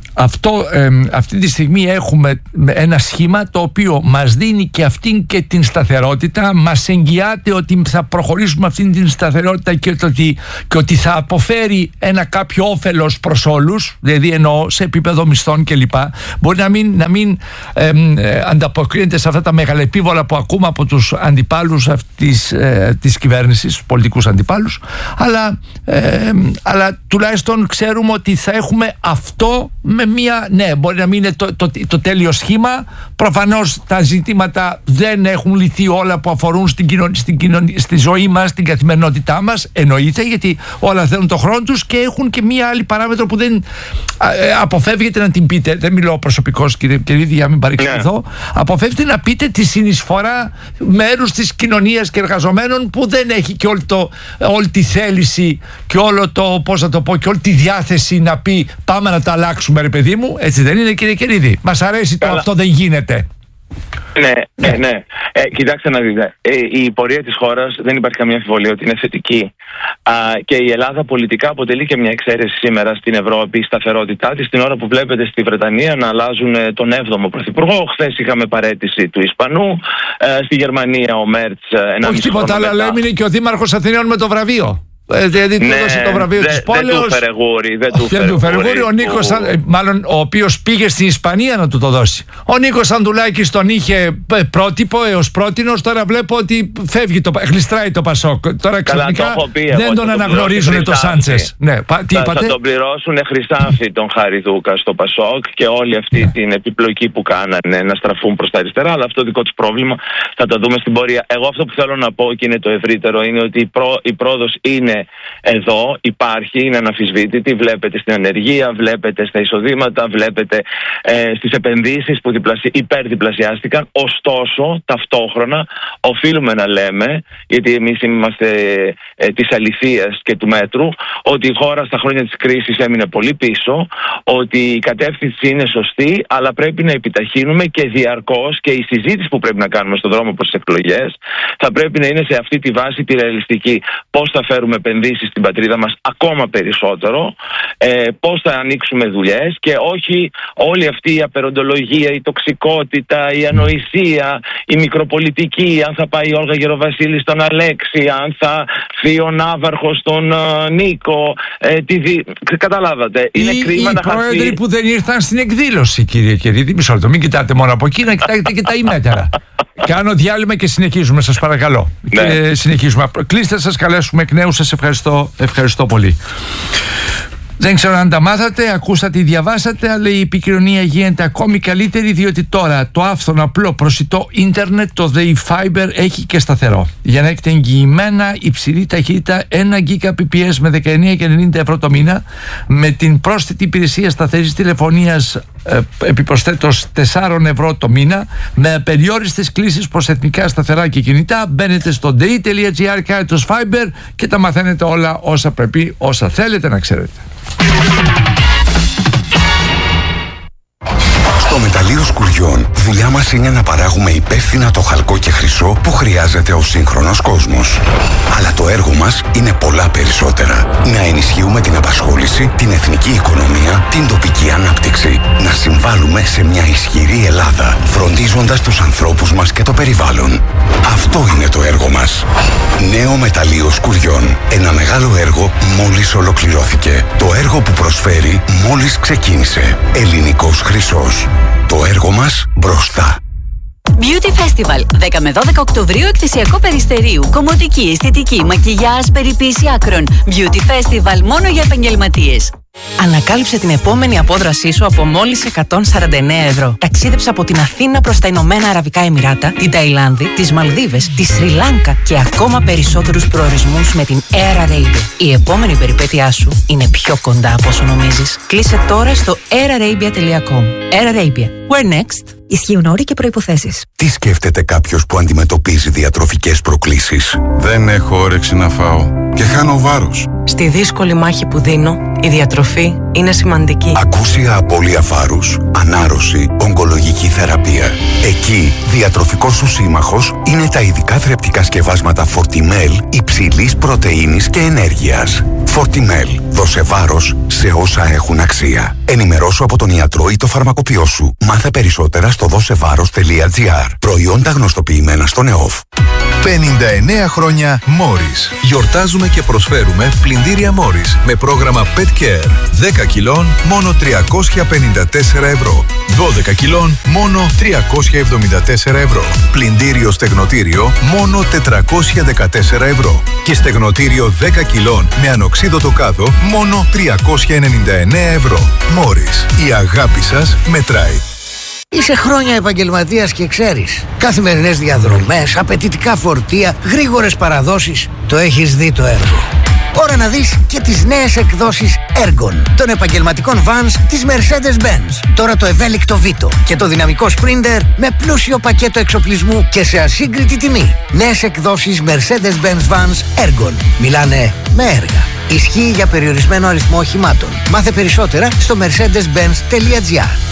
αυτό, ε, αυτή τη στιγμή έχουμε ένα σχήμα το οποίο μας δίνει και αυτήν και την σταθερότητα, μας εγγυάται ότι θα προχωρήσουμε αυτήν την σταθερότητα και ότι, και ότι θα αποφέρει ένα κάποιο όφελος προς όλους, δηλαδή εννοώ σε επίπεδο μισθών κλπ. Μπορεί να μην, να μην ε, ε, ανταποκρίνεται σε αυτά τα μεγαλεπίβολα που ακούμε από τους αντιπάλους αυτής ε, της κυβέρνησης, πολιτικούς αντιπάλους, αλλά, ε, αλλά τουλάχιστον ξέρουμε ότι θα έχουμε αυτό με μία, ναι, μπορεί να μην είναι το, το, το, το τέλειο σχήμα. Προφανώς τα ζητήματα δεν έχουν λυθεί όλα που αφορούν στην κοινωνία, στην κοινωνία, στη ζωή μας, στην καθημερινότητά μας, εννοείται, γιατί όλα θέλουν τον χρόνο τους και έχουν και μία άλλη παράμετρο που δεν ε, αποφεύγεται να την πείτε. Δεν μιλώ προσωπικώς, κύριε Κερίδη, για να μην παρεξηγηθώ. Yeah. Αποφεύγετε να πείτε τη συνεισφορά μέρους της κοινωνίας και εργαζομένων που δεν έχει και όλη, το, όλη τη θέληση και όλο το, πώς να το πω, και όλη τη διάθεση να πει πάμε να τα αλλάξουμε, ρε παιδί μου. Έτσι δεν είναι, κύριε Κερίδη? Μας αρέσει το αυτό δεν γίνεται. Ναι, ναι, ναι. Ε, κοιτάξτε να δείτε. Ε, η πορεία της χώρας δεν υπάρχει καμία αμφιβολία ότι είναι θετική. Α, και η Ελλάδα πολιτικά αποτελεί και μια εξαίρεση σήμερα στην Ευρώπη, η σταθερότητά της, την ώρα που βλέπετε στη Βρετανία να αλλάζουν τον έβδομο πρωθυπουργό. Χθες είχαμε παραίτηση του Ισπανού. Ε, στη Γερμανία ο Μέρτς. Όχι τίποτα άλλο, αλλά έμεινε και ο Δήμαρχος Αθηναίων με το βραβείο. Δηλαδή του έδωσε το βραβείο της πόλεως. Δεν του φέρε γούρι. Δεν του φέρε γούρι. Ο Νίκος, μάλλον ο οποίος πήγε στην Ισπανία να του το δώσει. Ο Νίκος Ανδουλάκης τον είχε πρότυπο έως πρότινος. Τώρα βλέπω ότι φεύγει, το, γλιστράει το Πασόκ. Τώρα ξαφνικά δεν τον αναγνωρίζουν το Σάντσες. Ναι, τι θα, είπατε? Θα τον πληρώσουν χρυσάφι τον Χαριδούκα στο Πασόκ και όλη αυτή yeah. την επιπλοκή που κάνανε να στραφούν προς τα αριστερά. Αλλά αυτό δικό τους πρόβλημα θα το δούμε στην πορεία. Εγώ αυτό που θέλω να πω και είναι το ευρύτερο είναι ότι η, προ, η πρόοδος είναι εδώ, υπάρχει, είναι αναμφισβήτητη. Βλέπετε στην ανεργία, βλέπετε στα εισοδήματα, βλέπετε ε, στις επενδύσεις που διπλασι... υπερδιπλασιάστηκαν. Ωστόσο, ταυτόχρονα οφείλουμε να λέμε, γιατί εμείς είμαστε ε, της αληθείας και του μέτρου, ότι η χώρα στα χρόνια της κρίσης έμεινε πολύ πίσω, ότι η κατεύθυνση είναι σωστή, αλλά πρέπει να επιταχύνουμε και διαρκώς, και η συζήτηση που πρέπει να κάνουμε στον δρόμο προς τις εκλογές θα πρέπει να είναι σε αυτή τη βάση τη ρεαλιστική. Πώς θα φέρουμε επενδύσεις στην πατρίδα μας ακόμα περισσότερο, ε, πώς θα ανοίξουμε δουλειές και όχι όλη αυτή η απεροντολογία, η τοξικότητα, η ανοησία, η μικροπολιτική, αν θα πάει η Όλγα Γεροβασίλη στον Αλέξη, αν θα φύγει ο Ναύαρχος στον uh, Νίκο, ε, τι δι... καταλάβατε. Είναι οι, κρίμα οι να χαθεί. Οι πρόεδροι που δεν ήρθαν στην εκδήλωση, κύριε Κερίδη, μισό λεπτό, μην κοιτάτε μόνο από εκεί, να κοιτάξετε και τα ημέτερα. Κάνω διάλειμμα και συνεχίζουμε, σας παρακαλώ. Ναι. Και συνεχίζουμε. Κλείστε, σας καλέσουμε εκ νέου. Σας ευχαριστώ, ευχαριστώ πολύ. Δεν ξέρω αν τα μάθατε, ακούσατε ή διαβάσατε, αλλά η επικοινωνία γίνεται ακόμη καλύτερη, διότι τώρα το άφθονο απλό προσιτό ίντερνετ, το Day Fiber, έχει και σταθερό. Για να έχετε εγγυημένα υψηλή ταχύτητα ένα Gbps με δεκαεννιά και ενενήντα ευρώ το μήνα, με την πρόσθετη υπηρεσία σταθερής τηλεφωνίας ε, επιπροσθέτως τέσσερα ευρώ το μήνα, με απεριόριστες κλήσεις προς εθνικά σταθερά και κινητά. Μπαίνετε στο day.gr κάθετος Fiber και τα μαθαίνετε όλα όσα πρέπει, όσα θέλετε να ξέρετε. Στο Μεταλλείο Σκουριών, δουλειά μας είναι να παράγουμε υπεύθυνα το χαλκό και χρυσό που χρειάζεται ο σύγχρονος κόσμος. Αλλά το έργο μας είναι πολλά περισσότερα. Να ενισχύουμε την απασχόληση, την εθνική οικονομία, την τοπική ανάπτυξη. Να συμβάλλουμε σε μια ισχυρή Ελλάδα, φροντίζοντας τους ανθρώπους μας και το περιβάλλον. Αυτό είναι το έργο μας. Νέο Μεταλλείο Σκουριών. Ένα μεγάλο έργο μόλις ολοκληρώθηκε. Το έργο που προσφέρει μόλις ξεκίνησε. Ελληνικός χρυσός. Το έργο μας μπροστά. Beauty Festival. δέκα με δώδεκα Οκτωβρίου, εκθεσιακό Περιστερίου. Κομμωτική, αισθητική, μακιγιάζ, περιποίηση άκρων. Beauty Festival μόνο για επαγγελματίες. Ανακάλυψε την επόμενη απόδρασή σου από μόλις εκατόν σαράντα εννέα ευρώ. Ταξίδεψε από την Αθήνα προς τα Ηνωμένα Αραβικά Εμιράτα, την Ταϊλάνδη, τις Μαλδίβες, τη Σρι Λάνκα και ακόμα περισσότερους προορισμούς με την Air Arabia. Η επόμενη περιπέτειά σου είναι πιο κοντά από όσο νομίζεις. Κλείσε τώρα στο air arabia τελεία com. Air Arabia. Where next? Ισχύουν όροι και προϋποθέσεις. Τι σκέφτεται κάποιος που αντιμετωπίζει διατροφικές προκλήσεις? Δεν έχω όρεξη να φάω και χάνω βάρος. Στη δύσκολη μάχη που δίνω, η διατροφή είναι σημαντική. Ακούσια απώλεια βάρους, ανάρρωση, ογκολογική θεραπεία. Εκεί, διατροφικός σου σύμμαχος είναι τα ειδικά θρεπτικά σκευάσματα Fortimel υψηλής πρωτεΐνης και ενέργειας. Fortimel. Δώσε βάρος σε όσα έχουν αξία. Ενημερώσου από τον ιατρό ή το φαρμακοποιό σου. Μάθε περισσότερα στο δώσεβάρος τελεία τζι άρ. Προϊόντα γνωστοποιημένα στον ΕΟΦ. πενήντα εννέα χρόνια Morris. Γιορτάζουμε και προσφέρουμε πλυντήρια Morris με πρόγραμμα Pet Care. δέκα κιλών μόνο τριακόσια πενήντα τέσσερα ευρώ. δώδεκα κιλών μόνο τριακόσια εβδομήντα τέσσερα ευρώ. Πλυντήριο στεγνοτήριο μόνο τετρακόσια δεκατέσσερα ευρώ. Και στεγνοτήριο δέκα κιλών με ανοξίδωτο κάδο μόνο τριακόσια ενενήντα εννέα ευρώ. Morris. Η αγάπη σας μετράει. Είσαι χρόνια επαγγελματίας και ξέρεις. Καθημερινές διαδρομές, απαιτητικά φορτία, γρήγορες παραδόσεις. Το έχεις δει το έργο. Ώρα να δεις και τις νέες εκδόσεις Ergon των επαγγελματικών vans της Mercedes-Benz. Τώρα το ευέλικτο Vito και το δυναμικό Sprinter με πλούσιο πακέτο εξοπλισμού και σε ασύγκριτη τιμή. Νέες εκδόσεις Mercedes-Benz Vans Ergon. Μιλάνε με έργα. Ισχύει για περιορισμένο αριθμό οχημάτων. Μάθε περισσότερα στο mercedes benz τελεία τζι άρ.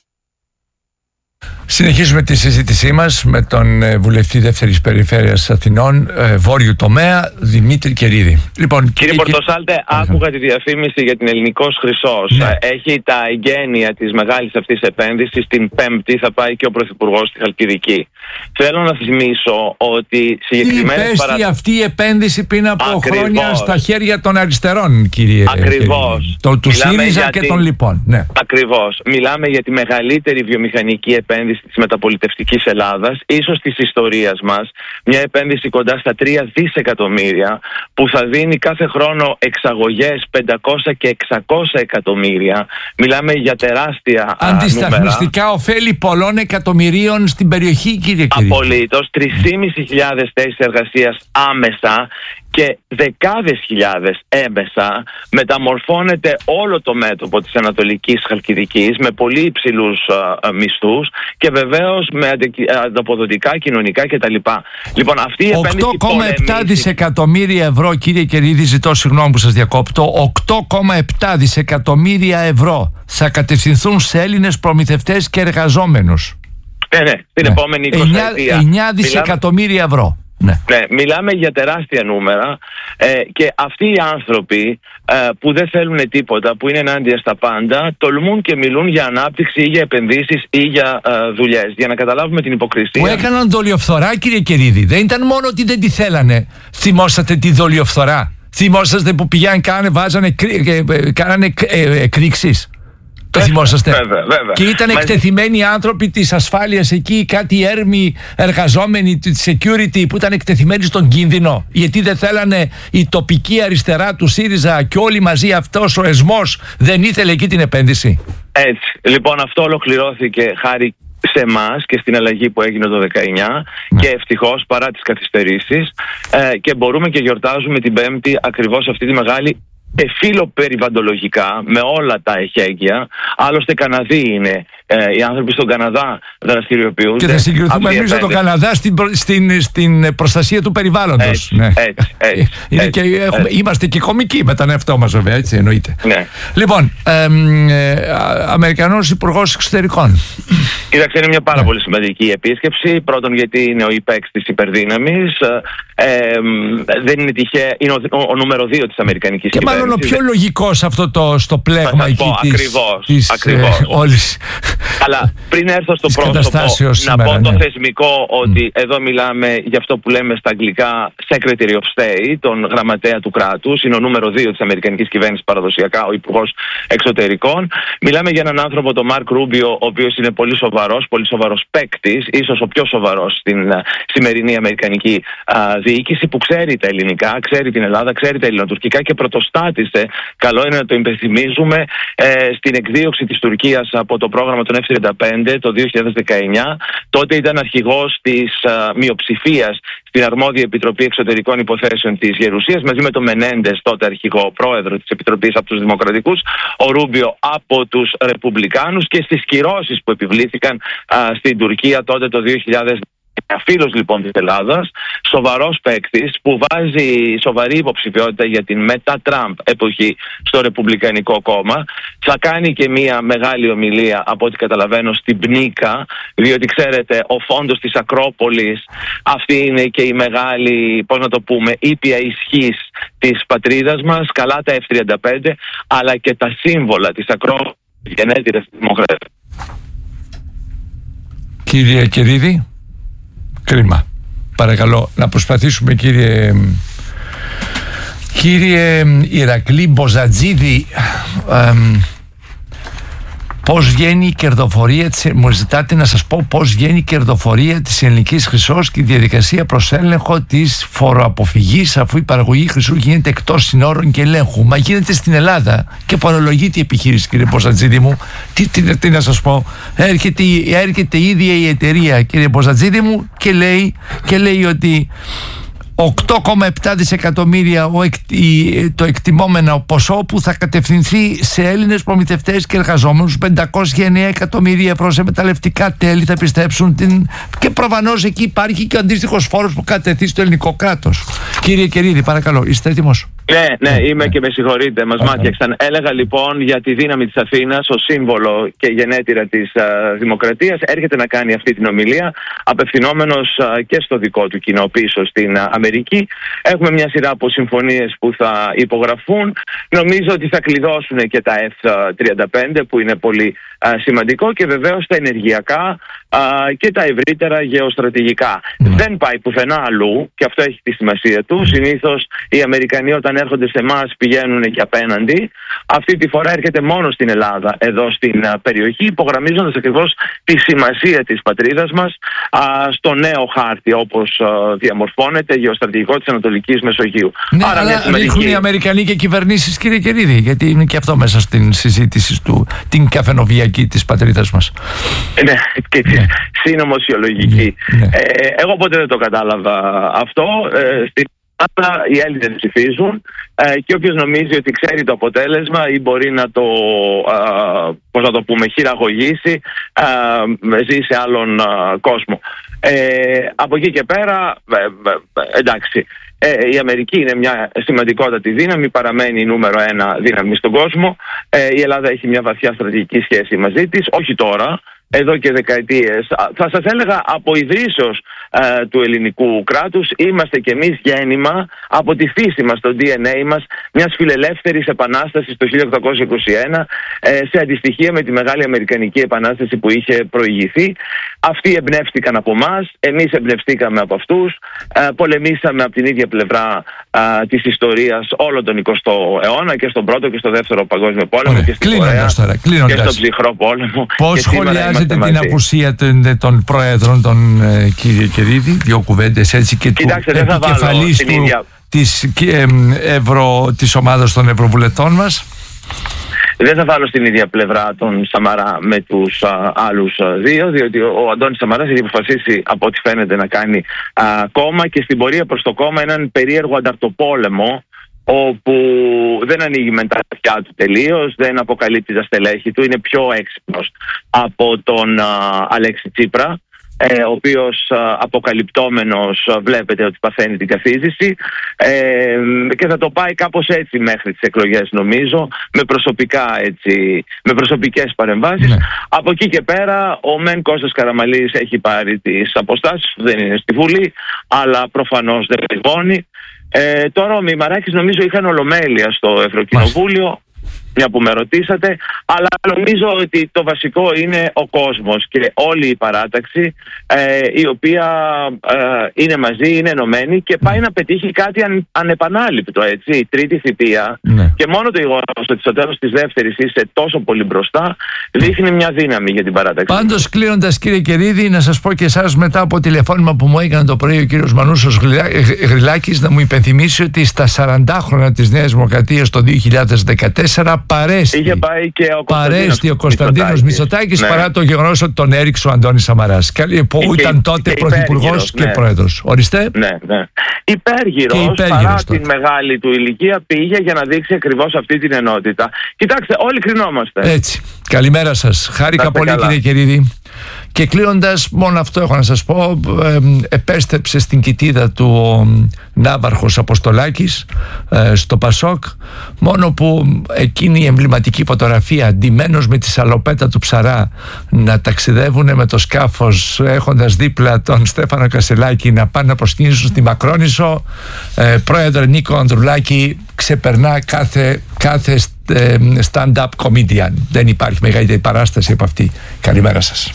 Συνεχίζουμε τη συζήτησή μας με τον ε, βουλευτή δεύτερης περιφέρειας Αθηνών, ε, βόρειου τομέα, Δημήτρη Κερίδη. Λοιπόν, κύριε Πορτοσάλτε, και... άκουγα τη διαφήμιση για την Ελληνικός Χρυσός. Ναι. Έχει τα εγγένεια της μεγάλης αυτής επένδυσης. Την Πέμπτη θα πάει και ο Πρωθυπουργός στη Χαλκιδική. Θέλω να θυμίσω ότι συγκεκριμένες παρα... πέστη αυτή η επένδυση πριν από Ακριβώς. χρόνια στα χέρια των αριστερών, κύριε. Ακριβώς. Το, του ΣΥΡΙΖΑ και των λοιπών. Ναι. Ακριβώς. Μιλάμε για τη μεγαλύτερη βιομηχανική επένδυση της μεταπολιτευτικής Ελλάδας, ίσως της ιστορίας μας, μια επένδυση κοντά στα τρία δισεκατομμύρια που θα δίνει κάθε χρόνο εξαγωγές πεντακόσια και εξακόσια εκατομμύρια. Μιλάμε για τεράστια αντισταθμιστικά νούμερα. Ωφέλη πολλών εκατομμυρίων στην περιοχή, κύριε Κερίδη. Απολύτως, τρεις χιλιάδες πεντακόσιες θέσεις εργασίας άμεσα και δεκάδες χιλιάδες έμεσα. Μεταμορφώνεται όλο το μέτωπο της Ανατολικής Χαλκιδικής με πολύ υψηλούς α, μισθούς και βεβαίως με ανταποδοτικά, κοινωνικά κτλ. Λοιπόν, αυτή η επένδυση οκτώ κόμμα επτά δισεκατομμύρια ευρώ, κύριε Κερίδη, ζητώ συγγνώμη που σας διακόπτω, οκτώ κόμμα επτά δισεκατομμύρια ευρώ θα κατευθυνθούν σε Έλληνες προμηθευτές και εργαζόμενους. Ναι, ναι, την ναι. επόμενη εικοσαετία. εννιά δισεκατομμύρια ευρώ. Ναι. ναι, μιλάμε για τεράστια νούμερα ε, και αυτοί οι άνθρωποι ε, που δεν θέλουν τίποτα, που είναι ενάντια στα πάντα, τολμούν και μιλούν για ανάπτυξη ή για επενδύσεις ή για ε, δουλειές. Για να καταλάβουμε την υποκρισία. Που έκαναν δολιοφθορά, κύριε Κερίδη. Δεν ήταν μόνο ότι δεν τη θέλανε. Θυμόσατε τη δολιοφθορά? Θυμόσαστε που πηγαίνουν, κάνανε, βάζανε, κάνανε εκρήξεις? Το θυμόσαστε? Βέβαια, βέβαια. Και ήταν εκτεθειμένοι άνθρωποι της ασφάλειας εκεί, κάτι έρμοι εργαζόμενοι της security που ήταν εκτεθειμένοι στον κίνδυνο, γιατί δεν θέλανε η τοπική αριστερά του ΣΥΡΙΖΑ και όλοι μαζί αυτός ο εσμός δεν ήθελε εκεί την επένδυση. Έτσι. Λοιπόν, αυτό ολοκληρώθηκε χάρη σε εμάς και στην αλλαγή που έγινε το δεκαεννιά και ευτυχώς παρά τις καθυστερήσεις ε, και μπορούμε και γιορτάζουμε την Πέμπτη ακριβώς αυτή τη μεγάλη εφήλο περιβαλλοντολογικά με όλα τα εχέγγυα. Άλλωστε Καναδοί είναι, ε, οι άνθρωποι στον Καναδά δραστηριοποιούνται. Και θα συγκριθούμε εμείς με τον Καναδά στην, στην, στην προστασία του περιβάλλοντος. Έτσι, ναι. έτσι, έτσι, είναι έτσι, και, έχουμε, έτσι. Είμαστε και κομικοί με τον εαυτό μας, βέβαια, έτσι εννοείται. Ναι. Λοιπόν, ε, ε, Αμερικανός Υπουργός Εξωτερικών. Κοίταξε, είναι μια πάρα ναι. πολύ σημαντική επίσκεψη. Πρώτον, γιατί είναι ο υπέξ της υπερδύναμης. Ε, ε, δεν είναι τυχαίο, είναι ο, ο, ο νούμερο δύο της Αμερικανικής και κυβέρνησης. Και μάλλον ο πιο λογικός αυτό το, στο πλέγμα εκεί πω, της, ακριβώς, της ακριβώς. Ε, όλης. Αλλά πριν έρθω στο πρόσωπο, να σήμερα, πω το ναι. θεσμικό ότι mm. εδώ μιλάμε για αυτό που λέμε στα αγγλικά Secretary of State, τον γραμματέα του κράτους. Είναι ο νούμερο δύο της Αμερικανικής κυβέρνησης παραδοσιακά, ο Υπουργός Εξωτερικών. Μιλάμε για έναν άνθρωπο, τον Μαρκ Ρούμπιο, ο οποίος είναι πολύ σοβαρός, πολύ σοβαρός παίκτης, ίσως ο πιο σοβαρός στην α, σημερινή Αμερικανική α, διοίκηση, που ξέρει τα ελληνικά, ξέρει την Ελλάδα, ξέρει τα ελληνοτουρκικά και πρωτοστάτησε, καλό είναι να το υπενθυμίζουμε, ε, στην εκδίωξη της Τουρκίας από το πρόγραμμα των εφ τριάντα πέντε το δύο χιλιάδες δεκαεννιά. Τότε ήταν αρχηγός της α, μειοψηφίας στην αρμόδια Επιτροπή Εξωτερικών Υποθέσεων της Γερουσίας, μαζί με τον Μενέντες, τότε αρχηγό πρόεδρο της Επιτροπής από τους Δημοκρατικούς, ο Ρούμπιο από τους Ρεπουμπλικάνους, και στις κυρώσεις που επιβλήθηκαν α, στην Τουρκία τότε το δύο χιλιάδες φίλος λοιπόν της Ελλάδας, σοβαρός παίκτης που βάζει σοβαρή υποψηφιότητα για την μετά-Τραμπ εποχή στο Ρεπουμπλικανικό κόμμα. Θα κάνει και μια μεγάλη ομιλία, από ό,τι καταλαβαίνω, στην Πνίκα, διότι ξέρετε ο φόντος της Ακρόπολης, αυτή είναι και η μεγάλη, πώς να το πούμε, ήπια ισχύς της πατρίδας μας, καλά τα εφ τριάντα πέντε, αλλά και τα σύμβολα της Ακρόπολης γενέτειρας της δημοκρατίας. Κύριε Κερίδη, κρίμα. Παρακαλώ να προσπαθήσουμε, κύριε Κύριε Ηρακλή Μποζατζίδη, ε, πώς βγαίνει η κερδοφορία της, μου ζητάτε να σας πω πώς βγαίνει η κερδοφορία της Ελληνικής Χρυσός και η διαδικασία προς έλεγχο της φοροαποφυγής, αφού η παραγωγή χρυσού γίνεται εκτός συνόρων και ελέγχου. Μα γίνεται στην Ελλάδα και φορολογείται η επιχείρηση, κύριε Μποζατζίδη μου. Τι, τι, τι να σας πω, έρχεται, έρχεται η ίδια η εταιρεία, κύριε Μποζατζίδη μου, και λέει, και λέει ότι οκτώ κόμμα επτά δισεκατομμύρια το εκτιμόμενο ποσό που θα κατευθυνθεί σε Έλληνες προμηθευτές και εργαζόμενους, πεντακόσια εννέα εκατομμύρια ευρώ σε μεταλλευτικά τέλη θα πιστέψουν την... και προφανώς εκεί υπάρχει και ο αντίστοιχος φόρος που κατεθεί στο ελληνικό κράτος. Κύριε Κερίδη, παρακαλώ, είστε έτοιμος? Ναι, ναι, είμαι και με συγχωρείτε, μας μάτιαξαν. Έλεγα λοιπόν για τη δύναμη της Αθήνας, ως σύμβολο και γενέτειρα της α, δημοκρατίας. Έρχεται να κάνει αυτή την ομιλία, απευθυνόμενος α, και στο δικό του κοινό πίσω στην α, Αμερική. Έχουμε μια σειρά από συμφωνίες που θα υπογραφούν. Νομίζω ότι θα κλειδώσουν και τα εφ τριάντα πέντε, που είναι πολύ α, σημαντικό, και βεβαίως τα ενεργειακά α, και τα ευρύτερα γεωστρατηγικά. Mm. Δεν πάει πουθενά αλλού, και αυτό έχει τη σημασία του. Mm. Συνήθως οι Αμερικανοί όταν έρχονται σε εμάς πηγαίνουν και απέναντι. Αυτή τη φορά έρχεται μόνο στην Ελλάδα, εδώ στην α, περιοχή, υπογραμμίζοντας ακριβώς τη σημασία της πατρίδας μας α, στο νέο χάρτη, όπως α, διαμορφώνεται γεωστρατηγικό της Ανατολικής Μεσογείου. Ναι, άρα, αλλά σημαντική... ρίχνουν οι Αμερικανοί και κυβερνήσεις, κύριε Κερίδη, γιατί είναι και αυτό μέσα στην συζήτηση του, την καφενοβιακή της πατρίδας μας. Ναι, και τη ναι. συνωμοσιολογική. Ναι. Ε, εγώ ποτέ δεν το κατάλαβα αυτό. Ε, στην Ελλάδα οι Έλληνες ψηφίζουν ε, και όποιος νομίζει ότι ξέρει το αποτέλεσμα ή μπορεί να το, ε, πώς να το πούμε, χειραγωγήσει, ε, ζει σε άλλον ε, κόσμο. Ε, από εκεί και πέρα, ε, ε, εντάξει, ε, η Αμερική είναι μια σημαντικότατη δύναμη, παραμένει η νούμερο ένα δύναμη στον κόσμο. Ε, η Ελλάδα έχει μια βαθιά στρατηγική σχέση μαζί της, όχι τώρα, εδώ και δεκαετίες. Θα σας έλεγα από ιδρύσεως ε, του ελληνικού κράτους. Είμαστε κι εμείς γέννημα από τη φύση μας, το ντι εν έι μας, μιας φιλελεύθερης επανάστασης το χίλια οκτακόσια είκοσι ένα, ε, σε αντιστοιχεία με τη Μεγάλη Αμερικανική Επανάσταση που είχε προηγηθεί. Αυτοί εμπνεύστηκαν από εμάς, εμείς εμπνευστήκαμε από αυτούς, ε, πολεμήσαμε από την ίδια πλευρά ε, της ιστορίας όλο τον εικοστό αιώνα, και στον πρώτο και στο δεύτερο παγκόσμιο πόλεμο. Ωραία. Και στην Κορέα, τώρα, και στον ψυχρό πόλεμο. Πώς σχολιάζετε την απουσία των, των προέδρων, των ε, κύριε Κερίδη, δύο κουβέντες έτσι, και Κοιτάξτε, του επικεφαλής του, ίδια... της, ε, ευρω, της ομάδας των Ευρωβουλευτών μας? Δεν θα βάλω στην ίδια πλευρά τον Σαμαρά με τους α, άλλους α, δύο, διότι ο, ο Αντώνης Σαμαράς έχει αποφασίσει, από ό,τι φαίνεται, να κάνει α, κόμμα, και στην πορεία προς το κόμμα έναν περίεργο ανταρτοπόλεμο, όπου δεν ανοίγει με τα αυτιά του τελείως, δεν αποκαλύπτει τα στελέχη του, είναι πιο έξυπνος από τον α, Αλέξη Τσίπρα, ε, ο οποίος α, αποκαλυπτόμενος α, βλέπετε ότι παθαίνει την καθίζηση, ε, και θα το πάει κάπως έτσι μέχρι τις εκλογές, νομίζω, με, προσωπικά, έτσι, με προσωπικές παρεμβάσεις. Ναι. Από εκεί και πέρα ο Μεν Κώστας Καραμανλής έχει πάρει τις αποστάσεις, δεν είναι στη Βουλή, αλλά προφανώς δεν περιβώνει. Ε, τώρα ο Μημαράκης νομίζω είχαν ολομέλεια στο Ευρωκοινοβούλιο, μια που με ρωτήσατε, αλλά νομίζω ότι το βασικό είναι ο κόσμος και όλη η παράταξη, ε, η οποία ε, είναι μαζί, είναι ενωμένη και πάει να πετύχει κάτι αν, ανεπανάληπτο, έτσι, η τρίτη θητεία. Ναι. Και μόνο το γεγονός ότι στο τέλος της δεύτερης είσαι τόσο πολύ μπροστά δείχνει μια δύναμη για την παράταξη. Πάντως, κλείνοντας, κύριε Κερίδη, να σας πω και εσάς, μετά από τηλεφώνημα που μου έκανε το πρωί ο κύριος Μανούσος Γρυλάκης, να μου υπενθυμίσει ότι στα σαράντα χρόνια της Νέας Δημοκρατίας το δύο χιλιάδες δεκατέσσερα παρέστη, είχε πάει και ο παρέστη ο Κωνσταντίνος Μητσοτάκης, ναι, παρά το γεγονός ότι τον έριξε ο Αντώνης Σαμαράς, που και, ήταν τότε πρωθυπουργός και, ναι, πρόεδρος. Ορίστε. Ναι, ναι. Υπέργυρος, παρά την μεγάλη του ηλικία, πήγε για να δείξει ακριβώς αυτή την ενότητα. Κοιτάξτε, όλοι κρινόμαστε. Έτσι. Καλημέρα σας. Χάρηκα πολύ, καλά, κύριε Κερίδη. Και κλείνοντας, μόνο αυτό έχω να σας πω, ε, επέστρεψε στην κοιτίδα του ο ναύαρχος Αποστολάκης ε, στο Πασόκ, μόνο που εκείνη η εμβληματική φωτογραφία ντυμένος με τη σαλοπέτα του Ψαρά να ταξιδεύουν με το σκάφος έχοντας δίπλα τον Στέφανο Κασελάκη να πάνε να προσκυνήσουν στη Μακρόνισσο, ε, πρόεδρε Νίκο Ανδρουλάκη, ξεπερνά κάθε, κάθε ε, stand-up comedian. Δεν υπάρχει μεγαλύτερη παράσταση από αυτή. Καλημέρα σας.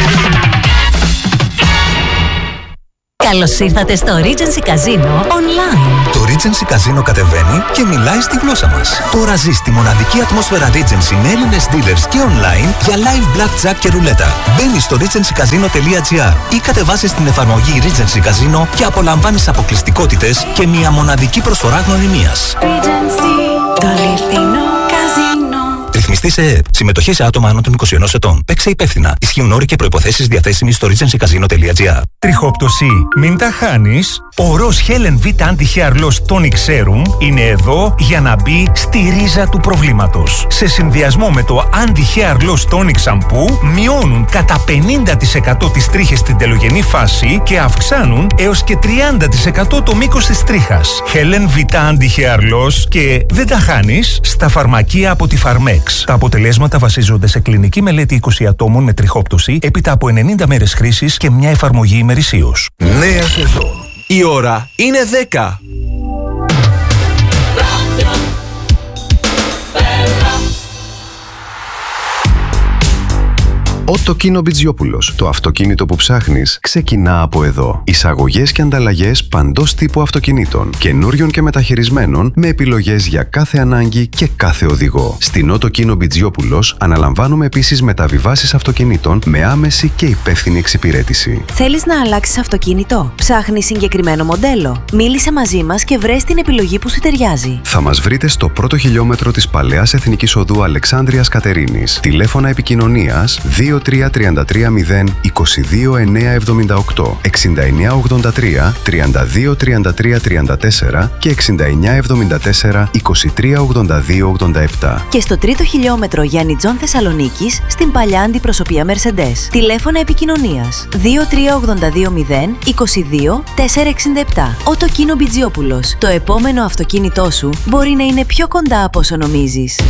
Καλώς ήρθατε στο Regency Casino Online. Το Regency Casino κατεβαίνει και μιλάει στη γλώσσα μας. Τώρα ζεις τη μοναδική ατμόσφαιρα Regency με Έλληνες dealers και online για live blackjack και ρουλέτα. Μπαίνεις στο regency casino τελεία gr ή κατεβάσεις την εφαρμογή Regency Casino και απολαμβάνεις αποκλειστικότητες και μια μοναδική προσφορά γνωριμίας. Regency, το αληθινό καζίνο. Ρυθμιστή σε ΕΕΠ. Συμμετοχή σε άτομα άνω των είκοσι ενός ετών. Παίξε υπεύθυνα. Ισχύουν όροι και προϋποθέσεις διαθέσιμοι στο regency casino τελεία gr. Τριχόπτωση. Μην τα χάνεις. Ο Ροζ Helen V Anti-Hair Loss Tonic Serum είναι εδώ για να μπει στη ρίζα του προβλήματος. Σε συνδυασμό με το Anti-Hair Loss Tonic Shampoo μειώνουν κατά πενήντα τοις εκατό τις τρίχες στην τελογενή φάση και αυξάνουν έως και τριάντα τοις εκατό το μήκος της τρίχας. Helen V Anti-Hair Loss και δεν τα χάνεις στα φαρμακεία από τη Pharmex. Τα αποτελέσματα βασίζονται σε κλινική μελέτη είκοσι ατόμων με τριχόπτωση έπειτα από ενενήντα μέρες χρήσης και μια εφαρμογή ημερησίως. Νέα σεζόν. Η ώρα είναι δέκα. Οτοκίνο Μπιτζιόπουλος. Το αυτοκίνητο που ψάχνεις ξεκινά από εδώ. Εισαγωγές και ανταλλαγές παντός τύπου αυτοκινήτων, καινούριων και μεταχειρισμένων, με επιλογές για κάθε ανάγκη και κάθε οδηγό. Στην Οτοκίνο Μπιτζιόπουλος αναλαμβάνουμε επίσης μεταβιβάσεις αυτοκινήτων με άμεση και υπεύθυνη εξυπηρέτηση. Θέλεις να αλλάξεις αυτοκίνητο? Ψάχνεις συγκεκριμένο μοντέλο? Μίλησε μαζί μας και βρες την επιλογή που σου ταιριάζει. Θα μας βρείτε στο πρώτο χιλιόμετρο της Παλαιάς Εθνικής Οδού Αλεξάνδρειας Κατερίνης. Τηλέφωνα επικοινωνίας δύο τρία τρία τρία μηδέν είκοσι δύο εννιακόσια εβδομήντα οκτώ, εξήντα εννιά ογδόντα τρία, τριάντα δύο τριάντα τρία τριάντα τέσσερα και εξήντα εννιά εβδομήντα τέσσερα, είκοσι τρία ογδόντα δύο ογδόντα επτά. Και στο τρίτο χιλιόμετρο Γιάννητζον Θεσσαλονίκης, στην παλιά αντιπροσωπεία Mercedes. Τηλέφωνα επικοινωνίας δύο τρία ογδόντα δύο μηδέν είκοσι δύο τετρακόσια εξήντα επτά. Οτοκίνο Μπιτζιόπουλος. Το επόμενο αυτοκίνητό σου μπορεί να είναι πιο κοντά από όσο νομίζεις.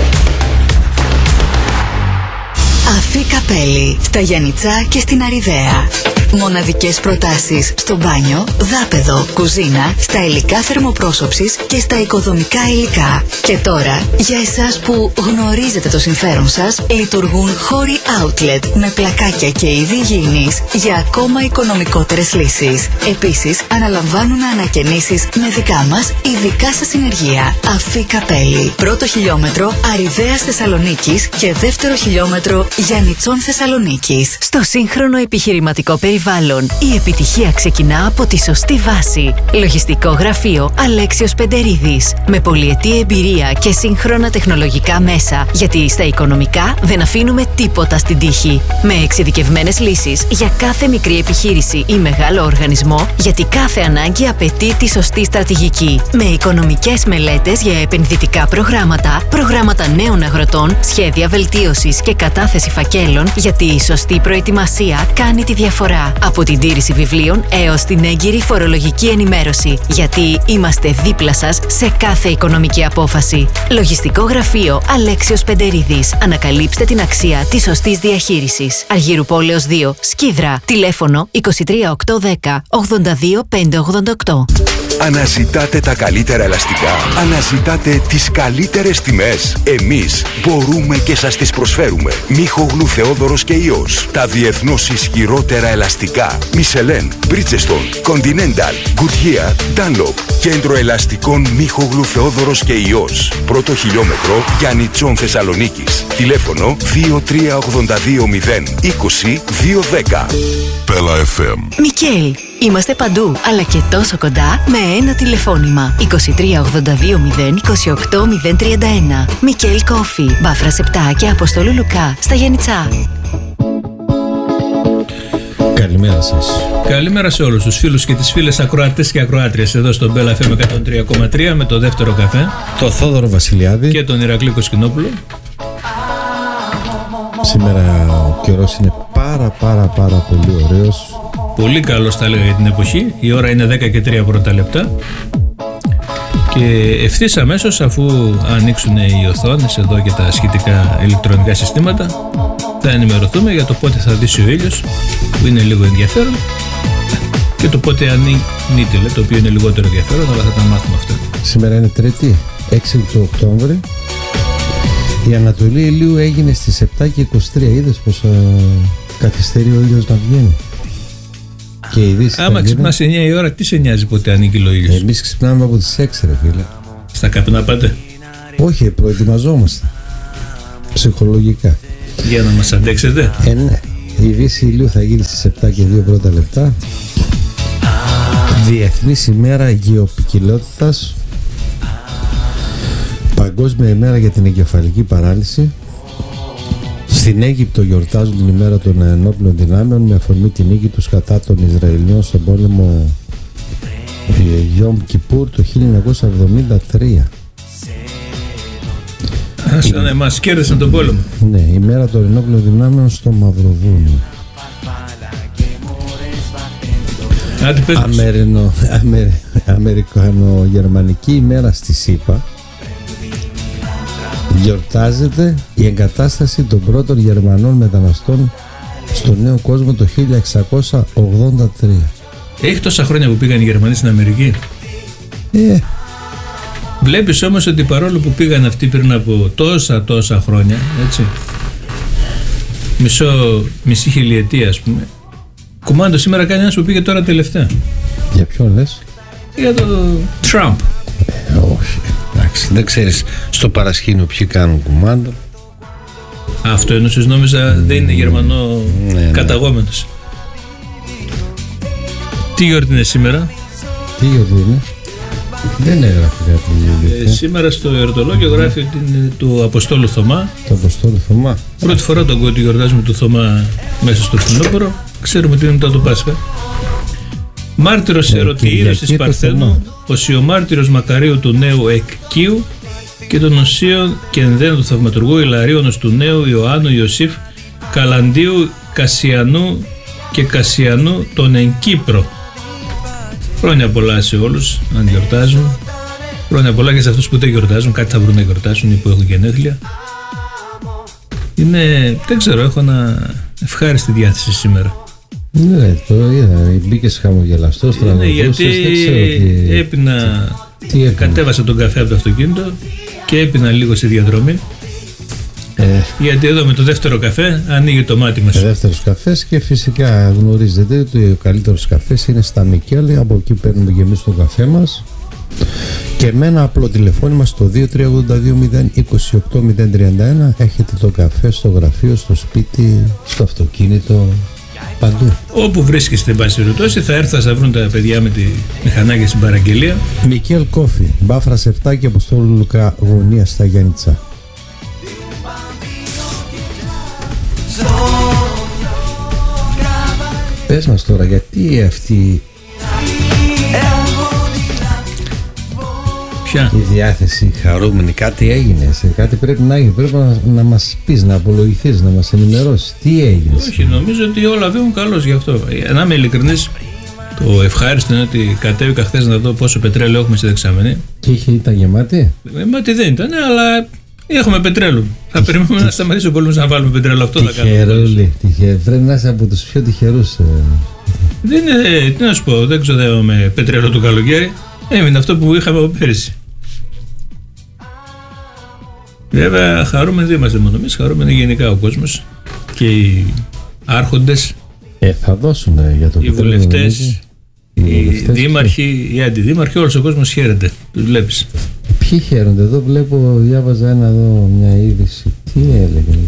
Αφή Καπέλη, στα Γιαννιτσά και στην Αριδαία. Μοναδικές προτάσεις στο μπάνιο, δάπεδο, κουζίνα, στα υλικά θερμοπρόσωψης και στα οικοδομικά υλικά. Και τώρα, για εσάς που γνωρίζετε το συμφέρον σας, λειτουργούν χώροι outlet με πλακάκια και είδη υγιεινής για ακόμα οικονομικότερες λύσεις. Επίσης, αναλαμβάνουν ανακαινήσεις με δικά μας ειδικά σας συνεργεία. Αφή Καπέλη, πρώτο χιλιόμετρο Αριδαίας Θεσσαλονίκης και δεύτερο χιλιόμετρο Γιαννιτσών Θεσσαλονίκης. Στο σύγχρονο επιχειρηματικό περιβάλλον, η επιτυχία ξεκινά από τη σωστή βάση. Λογιστικό γραφείο Αλέξιος Πεντερίδης. Με πολυετή εμπειρία και σύγχρονα τεχνολογικά μέσα, γιατί στα οικονομικά δεν αφήνουμε τίποτα στην τύχη. Με εξειδικευμένες λύσεις για κάθε μικρή επιχείρηση ή μεγάλο οργανισμό, γιατί κάθε ανάγκη απαιτεί τη σωστή στρατηγική. Με οικονομικές μελέτες για επενδυτικά προγράμματα, προγράμματα νέων αγροτών, σχέδια βελτίωσης και κατάθεση φακέλων, γιατί η σωστή προετοιμασία κάνει τη διαφορά. Από την τήρηση βιβλίων έως την έγκυρη φορολογική ενημέρωση, γιατί είμαστε δίπλα σας σε κάθε οικονομική απόφαση. Λογιστικό γραφείο Αλέξιος Πεντερίδης. Ανακαλύψτε την αξία της σωστής διαχείρισης. Αργύρου Πόλεως δύο, Σκίδρα. Τηλέφωνο είκοσι τρία οκτακόσια δέκα ογδόντα δύο πεντακόσια ογδόντα οκτώ. Αναζητάτε τα καλύτερα ελαστικά. Αναζητάτε τις καλύτερες τιμές. Εμείς μπορούμε και σας τις προσφέρουμε. Μίχογλου Θεόδωρος και Υιός. Τα διεθνώς ισχυρότερα ελαστικά. Michelin, Bridgestone, Continental, Goodyear, Dunlop. Κέντρο ελαστικών Μίχογλου Θεόδωρος και Υιός. Πρώτο χιλιόμετρο Γιαννιτσών Θεσσαλονίκης. Τηλέφωνο δύο τρία ογδόντα δύο μηδέν είκοσι δύο δέκα. Πέλα εφ εμ. Μικέλ, είμαστε παντού, αλλά και τόσο κοντά με ένα τηλεφώνημα. είκοσι τρία ογδόντα δύο μηδέν είκοσι οκτώ μηδέν τριάντα ένα. Μικέλ Κόφι, Μπάφρας επτά και Αποστόλου Λουκά, στα Γιαννιτσά. Καλημέρα σας. Καλημέρα σε όλους τους φίλους και τις φίλες ακροατές και ακροάτριες εδώ στο Μπέλα εφ εμ εκατόν τρία κόμμα τρία με το δεύτερο καφέ, το Θόδωρο Βασιλιάδη και τον Ηρακλή Κοσκινόπουλο. Σήμερα ο καιρός είναι πάρα πάρα πάρα πολύ ωραίος. Πολύ καλός, θα λέω, για την εποχή. Η ώρα είναι δέκα και τρία πρώτα λεπτά. Και ευθύς αμέσως, αφού ανοίξουν οι οθόνες εδώ και τα σχετικά ηλεκτρονικά συστήματα, θα ενημερωθούμε για το πότε θα δύσει ο ήλιος, που είναι λίγο ενδιαφέρον, και το πότε ανοίγει νύτιλε, το οποίο είναι λιγότερο ενδιαφέρον, αλλά θα τα μάθουμε αυτά. Σήμερα είναι Τρίτη, έξι του Οκτώβρη. Η Ανατολή ηλίου έγινε στις επτά και είκοσι τρία. Είδες πως α, καθυστερεί ο ήλιος να βγαίνει. Και η Δύση. Άμα ξυπνάς εννιά η ώρα, τι σε νοιάζει ποτέ ανοίγει ο ήλιος? Εμείς ξυπνάμε από τις έξι, ρε φίλε. Στα καπνά πάτε? Όχι, προετοιμαζόμαστε ψυχολογικά για να μας αντέξετε. Ε, ναι. Η Δύση ηλίου θα γίνει στις επτά και δύο πρώτα λεπτά. Διεθνής ημέρα γεωπικιλότητας. Παγκόσμια ημέρα για την εγκεφαλική παράλυση. Στην Αίγυπτο γιορτάζουν την ημέρα των ενόπλων δυνάμεων με αφορμή την νίκη τους κατά των Ισραηλινών στον πόλεμο Γιόμ Κιπούρ το χίλια εννιακόσια εβδομήντα τρία. Σαν να εμάς κέρδισαν τον πόλεμο. Ναι, η μέρα των ενόπλων δυνάμεων στο Μαυροβούνιο. Αμερινο, Αμερ, Αμερικανο-γερμανική ημέρα στη ΣΥΠΑ. Γιορτάζεται η εγκατάσταση των πρώτων Γερμανών μεταναστών στο νέο κόσμο το χίλια εξακόσια ογδόντα τρία. Έχει τόσα χρόνια που πήγαν οι Γερμανοί στην Αμερική. Ε. Βλέπεις όμως ότι παρόλο που πήγαν αυτοί πριν από τόσα τόσα χρόνια, έτσι, μισό, μισή χιλιετία ας πούμε, κουμάντο σήμερα κάνει ένας που πήγε τώρα τελευταία. Για ποιον λες? Για το Τραμπ. Ε, όχι. Εντάξει, δεν ξέρεις στο παρασκήνιο ποιοι κάνουν κουμάντο. Αυτό εννοούσες, νόμιζα mm, δεν είναι Γερμανό ναι, ναι. καταγόμενος. Τι γιορτή είναι σήμερα? Τι γιορτή είναι? Δεν έγραφε κάτι. Ε, σήμερα στο εορτολόγιο γράφει ότι είναι του Αποστόλου Θωμά. Το Αποστόλου Θωμά. Πρώτη φορά τον ακούω ότι γιορτάζουμε του Θωμά μέσα στο φθινόπωρο. Ξέρουμε ότι είναι μετά το Πάσχα. Μάρτυρος ε, Ερωτηρός της Παρθένου, Οσιομάρτυρος Μακαρίου του Νέου Εκκίου και των Οσίων και ενδένου του Θαυματουργού Ηλαρίωνος του Νέου Ιωάννου Ιωσήφ Καλαντίου Κασιανού και Κασιανού τον εν Κύπρο. Χρόνια πολλά σε όλους αν γιορτάζουν. Χρόνια πολλά και σε αυτούς που δεν γιορτάζουν, κάτι θα βρουν να γιορτάσουν ή που έχουν γενέθλια. Είναι, δεν ξέρω, έχω ένα ευχάριστη διάθεση σήμερα. Ναι, το είδα, μπήκες χαμογελαστός, τραγουδούσες, γιατί δεν ξέρω τι... έπινα, τι έπινα. Κατέβασα τον καφέ από το αυτοκίνητο και έπινα λίγο στη διαδρομή. Ε. Γιατί εδώ με το δεύτερο καφέ ανοίγει το μάτι μας. Ο δεύτερος καφές και φυσικά γνωρίζετε ότι ο καλύτερος καφές είναι στα Μικέλη, από εκεί παίρνουμε και εμείς τον καφέ μας. Και με ένα απλό τηλεφώνημα στο δύο τρία ογδόντα δύο μηδέν είκοσι οκτώ μηδέν τριάντα ένα έχετε το καφέ στο γραφείο, στο σπίτι, στο αυτοκίνητο, παντού. Όπου βρίσκεστε, εν πάση περιπτώσει, θα έρθω, θα βρουν τα παιδιά με τη μηχανάκια στην παραγγελία. Μικέλ Κόφι, Μπάφρας επτά και Αποστόλου Λουκά γωνία στα Γιάννητσα. Πες μας τώρα, γιατί αυτή Ποια? η διάθεση χαρούμενη, κάτι έγινε, σε κάτι πρέπει να γίνει, πρέπει να, να μας πεις, να απολογηθείς, να μας ενημερώσεις, τι έγινε? Όχι, νομίζω ότι όλα βαίνουν καλώς γι' αυτό. Να είμαι ειλικρινής, το ευχάριστο είναι ότι κατέβηκα χθες να δω πόσο πετρέλαιο έχουμε στη δεξαμενή. Και είχε, ήταν γεμάτη? Γεμάτη δεν ήταν, αλλά έχουμε πετρέλαιο. Θα περιμένουμε να σταματήσει ο πόλεμος να βάλουμε πετρέλαιο. Αυτό θα κάνουμε. Τυχερούλη, τυχερούλη. Πρέπει να είσαι από τους πιο τυχερούς. Δεν είναι, τι να σου πω, δεν ξοδεύαμε πετρέλαιο το καλοκαίρι. Έμεινε αυτό που είχαμε από πέρυσι. Βέβαια, χαρούμενοι δεν είμαστε μόνο εμείς, χαρούμενοι γενικά ο κόσμος και οι άρχοντες, ε, θα δώσουν για το οι βουλευτές, οι, οι δήμαρχοι, οι αντιδήμαρχοι, όλος ο κόσμος χαίρεται. Τους βλέπεις. Ποιοι χαίρονται? Εδώ βλέπω, διάβαζα ένα εδώ, μια είδηση. Τι έλεγε?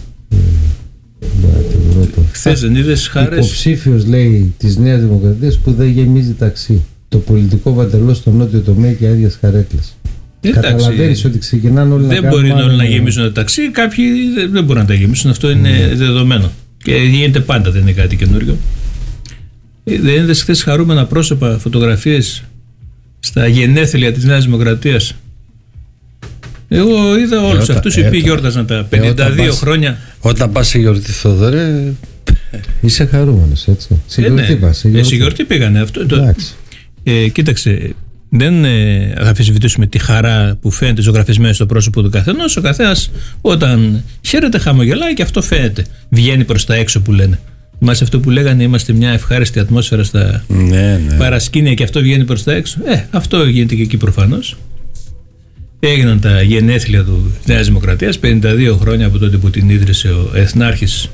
Χθες δεν είδες χάρες? Υποψήφιος, λέει, της Νέας Δημοκρατίας που δεν γεμίζει ταξί. Το πολιτικό βατελό στο νότιο τομέα και άδειας καρέκλες. Καταλαβαίνεις ότι ξεκινάνε όλοι δεν να μπορεί κάνουν... όλοι να γεμίσουν τα ταξί, κάποιοι δεν μπορούν να τα γεμίσουν. Αυτό είναι mm. δεδομένο. Και γίνεται πάντα, δεν είναι κάτι καινούριο. Δεν είδες χθες χαρούμενα πρόσωπα, φωτογραφίες στα γενέθλια της Νέας Δημοκρατίας? Εγώ είδα όλους αυτούς οι οποίοι γιόρταζαν τα πενήντα δύο ε, όταν χρόνια. Όταν πας σε γιορτή, Θοδωρέ, είσαι χαρούμενος, έτσι. Σε γιορτή ε, ναι. πας. Σε γιορτή. Ε, σε γιορτή πήγανε. Αυτό, το, ε, κοίταξε, δεν ε, θα αμφισβητήσουμε τη χαρά που φαίνεται ζωγραφισμένη στο πρόσωπο του καθενός. Ο καθένας όταν χαίρεται χαμογελάει και αυτό φαίνεται. Βγαίνει προς τα έξω που λένε. Μας αυτό που λέγανε, είμαστε μια ευχάριστη ατμόσφαιρα στα ναι, ναι. παρασκήνια και αυτό βγαίνει προς τα έξω. Ε, αυτό γίνεται και εκεί προφανώς. Έγιναν τα γενέθλια του Νέας Δημοκρατίας, πενήντα δύο χρόνια από τότε που την ίδρυσε ο Εθνάρχης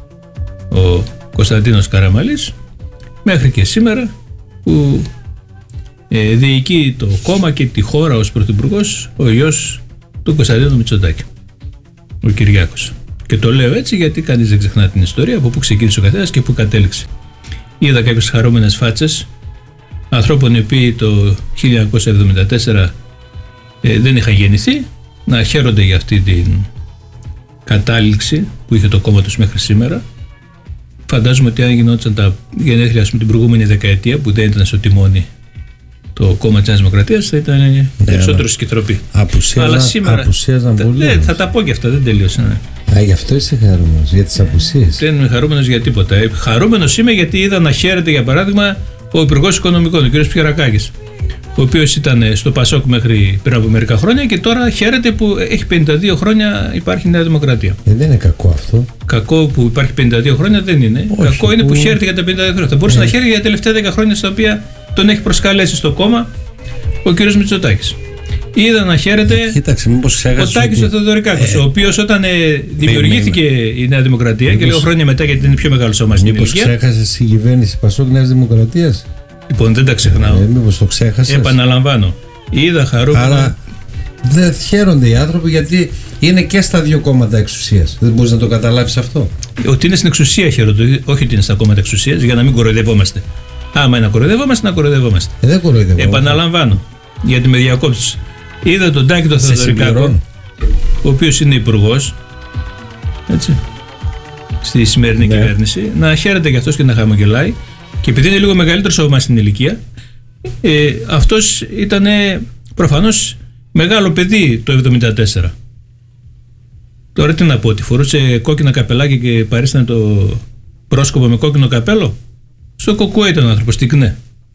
ο Κωνσταντίνος Καραμαλής, μέχρι και σήμερα που ε, διοικεί το κόμμα και τη χώρα ως πρωθυπουργός ο γιος του Κωνσταντίνου Μητσοτάκη, ο Κυριάκος. Και το λέω έτσι γιατί κανείς δεν ξεχνά την ιστορία, από πού ξεκίνησε ο καθένας και πού κατέληξε. Είδα κάποιες χαρούμενες φάτσες ανθρώπων οι οποίοι το χίλια εννιακόσια εβδομήντα τέσσερα ε, δεν είχαν γεννηθεί, να χαίρονται για αυτή την κατάληξη που είχε το κόμμα τους μέχρι σήμερα. Φαντάζομαι ότι αν γινόταν τα γενέθλια με την προηγούμενη δεκαετία που δεν ήταν στο τιμόνι το κόμμα της Νέας Δημοκρατίας, θα ήταν ναι, περισσότερο σκητροπή. Αλλά σήμερα. Απουσίαζαν πολύ. Ναι, θα τα πω και αυτά, δεν τελείωσαν. Α, γι' αυτό είσαι χαρούμενος, για τις απουσίες. Δεν είμαι χαρούμενος για τίποτα. Χαρούμενος είμαι γιατί είδα να χαίρεται, για παράδειγμα, ο Υπουργός Οικονομικών, ο κ. Πιερακάκης, ο οποίος ήταν στο Πασόκ μέχρι πριν από μερικά χρόνια και τώρα χαίρεται που έχει πενήντα δύο χρόνια υπάρχει Νέα Δημοκρατία. Ε, δεν είναι κακό αυτό. Κακό που υπάρχει πενήντα δύο χρόνια δεν είναι. Όχι, κακό είναι που... που χαίρεται για τα πενήντα δύο χρόνια. Θα μπορούσε ε. να χαίρεται για τα τελευταία δέκα χρόνια στα οποία τον έχει προσκαλέσει στο κόμμα ο κ. Μητσοτάκης. Είδα να χαίρεται Κοίταξε, μήπως ο Τάκης ο Θεοδωρικάκος, ε, ο οποίος όταν ε, δημιουργήθηκε μη, μη, μη. η Νέα Δημοκρατία μήπως, και λίγο χρόνια μετά, γιατί είναι πιο μεγάλο σώμα στην ηλικία. Μήπως ξέχασες η κυβέρνηση Πασόκ Νέας Δημοκρατίας? Λοιπόν, δεν τα ξεχνάω. Ε, μήπως το ξέχασες? Επαναλαμβάνω. Είδα χαρούμενο. Άρα δεν χαίρονται οι άνθρωποι γιατί είναι και στα δύο κόμματα εξουσίας. Δεν μπορείς να το καταλάβεις αυτό? Ότι είναι στην εξουσία χαίρονται, όχι ότι είναι στα κόμματα εξουσίας, για να μην κοροϊδευόμαστε. Άμα είναι να κοροϊδευόμαστε, να κοροϊδευόμαστε. Ε, δεν κοροϊδευόμαστε. Επαναλαμβάνω, γιατί με διακόψεις. Είδα τον Τάκη τον Θεοδωρικάκο, ο οποίος είναι υπουργός, έτσι, στη σημερινή ναι. κυβέρνηση, να χαίρεται κι αυτός και να χαμογελάει. Και επειδή είναι λίγο μεγαλύτερος από εμάς στην ηλικία, ε, αυτός ήταν προφανώς μεγάλο παιδί το εβδομήντα τέσσερα. Τώρα τι να πω, ότι φορούσε κόκκινα καπελάκια και παρίστανε το πρόσκοπο με κόκκινο καπέλο. Στο Κοκκουέ ήταν ο άνθρωπος, στην ΚΝΕ.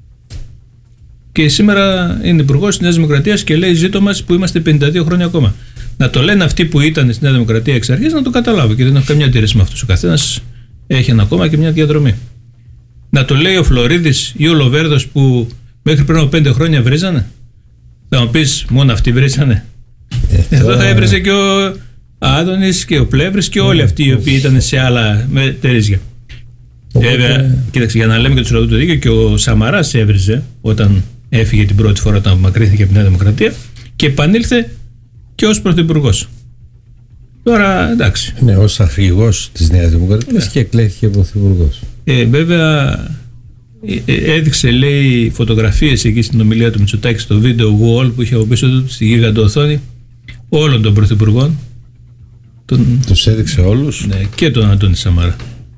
Και σήμερα είναι υπουργός της Νέας Δημοκρατίας και λέει ζήτω μας που είμαστε πενήντα δύο χρόνια ακόμα. Να το λένε αυτοί που ήταν στη Νέα Δημοκρατία εξ αρχής, να το καταλάβω και δεν έχω καμιά αντίρρηση με αυτούς. Ο καθένας έχει ένα κόμμα και μια διαδρομή. Να το λέει ο Φλωρίδης ή ο Λοβέρδος που μέχρι πριν από πέντε χρόνια βρίζανε. Θα μου πεις μόνο αυτοί βρίζανε. Ε, Εδώ θα έβριζε και ο Άδωνης και ο Πλεύρης και όλοι αυτοί οι οποίοι ήταν σε άλλα τερίζια. Βέβαια, κοίταξε, για να λέμε και του λαού το δίκαιο, και ο Σαμαράς έβριζε όταν έφυγε την πρώτη φορά, όταν απομακρύνθηκε από τη Νέα Δημοκρατία και επανήλθε και ως πρωθυπουργός. Τώρα εντάξει. Ναι, ως αρχηγός της Νέας Δημοκρατίας, ναι. Και εκλέχθηκε πρωθυπουργός. Ε, βέβαια, ε, έδειξε, λέει, φωτογραφίες εκεί στην ομιλία του Μητσοτάκη στο video wall που είχε από πίσω του, στη γίγαντο οθόνη, όλων των πρωθυπουργών. Τον... Τους έδειξε όλους. Ναι, και τον Αντώνη Σαμαρά.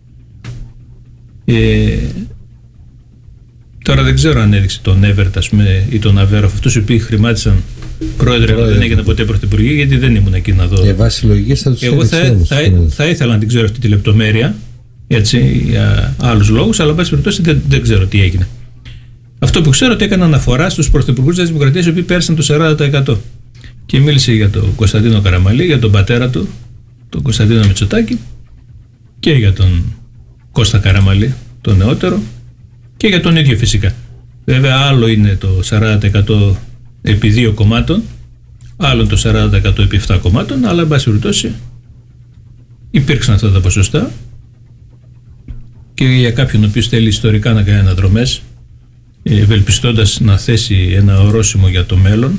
Ε, τώρα δεν ξέρω αν έδειξε τον Εύερτ, ας πούμε, ή τον Αβέροφ, αυτούς οι οποίοι χρημάτισαν πρόεδρε, αλλά δεν έγινε ποτέ πρωθυπουργοί, γιατί δεν ήμουν εκεί να δω. Ε, βάσει λογικής θα τους Εγώ θα, θα, θα, θα ήθελα να την ξέρω αυτή τη λεπτομέρεια, έτσι, για άλλους λόγους, αλλά εν πάση περιπτώσει δεν, δεν ξέρω τι έγινε. Αυτό που ξέρω ότι έκανε αναφορά στους πρωθυπουργούς της Δημοκρατίας, οι οποίοι πέρασαν το σαράντα τοις εκατό. Και μίλησε για τον Κωνσταντίνο Καραμαλή, για τον πατέρα του, τον Κωνσταντίνο Μητσοτάκη, και για τον Κώστα Καραμαλή, το νεότερο, και για τον ίδιο φυσικά. Βέβαια, άλλο είναι το σαράντα τοις εκατό επί δύο κομμάτων, άλλο το σαράντα τοις εκατό επί επτά κομμάτων, αλλά εν πάση περιπτώσει υπήρξαν αυτά τα ποσοστά. Και για κάποιον ο οποίος θέλει ιστορικά να κάνει αναδρομές, ευελπιστώντας να θέσει ένα ορόσημο για το μέλλον,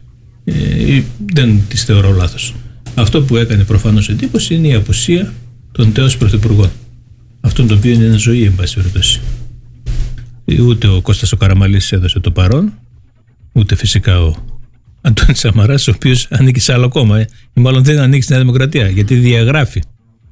δεν τις θεωρώ λάθος. Αυτό που έκανε προφανώς εντύπωση είναι η απουσία των τέως πρωθυπουργών. Αυτόν το οποίο είναι ένα ζωή, εν πάση περιπτώσει. Ούτε ο Κώστας ο Καραμαλής έδωσε το παρόν, ούτε φυσικά ο Αντώνης Σαμαράς, ο οποίος ανήκει σε άλλο κόμμα, ε, ή μάλλον δεν ανήκει στη Νέα Δημοκρατία, γιατί διαγράφει.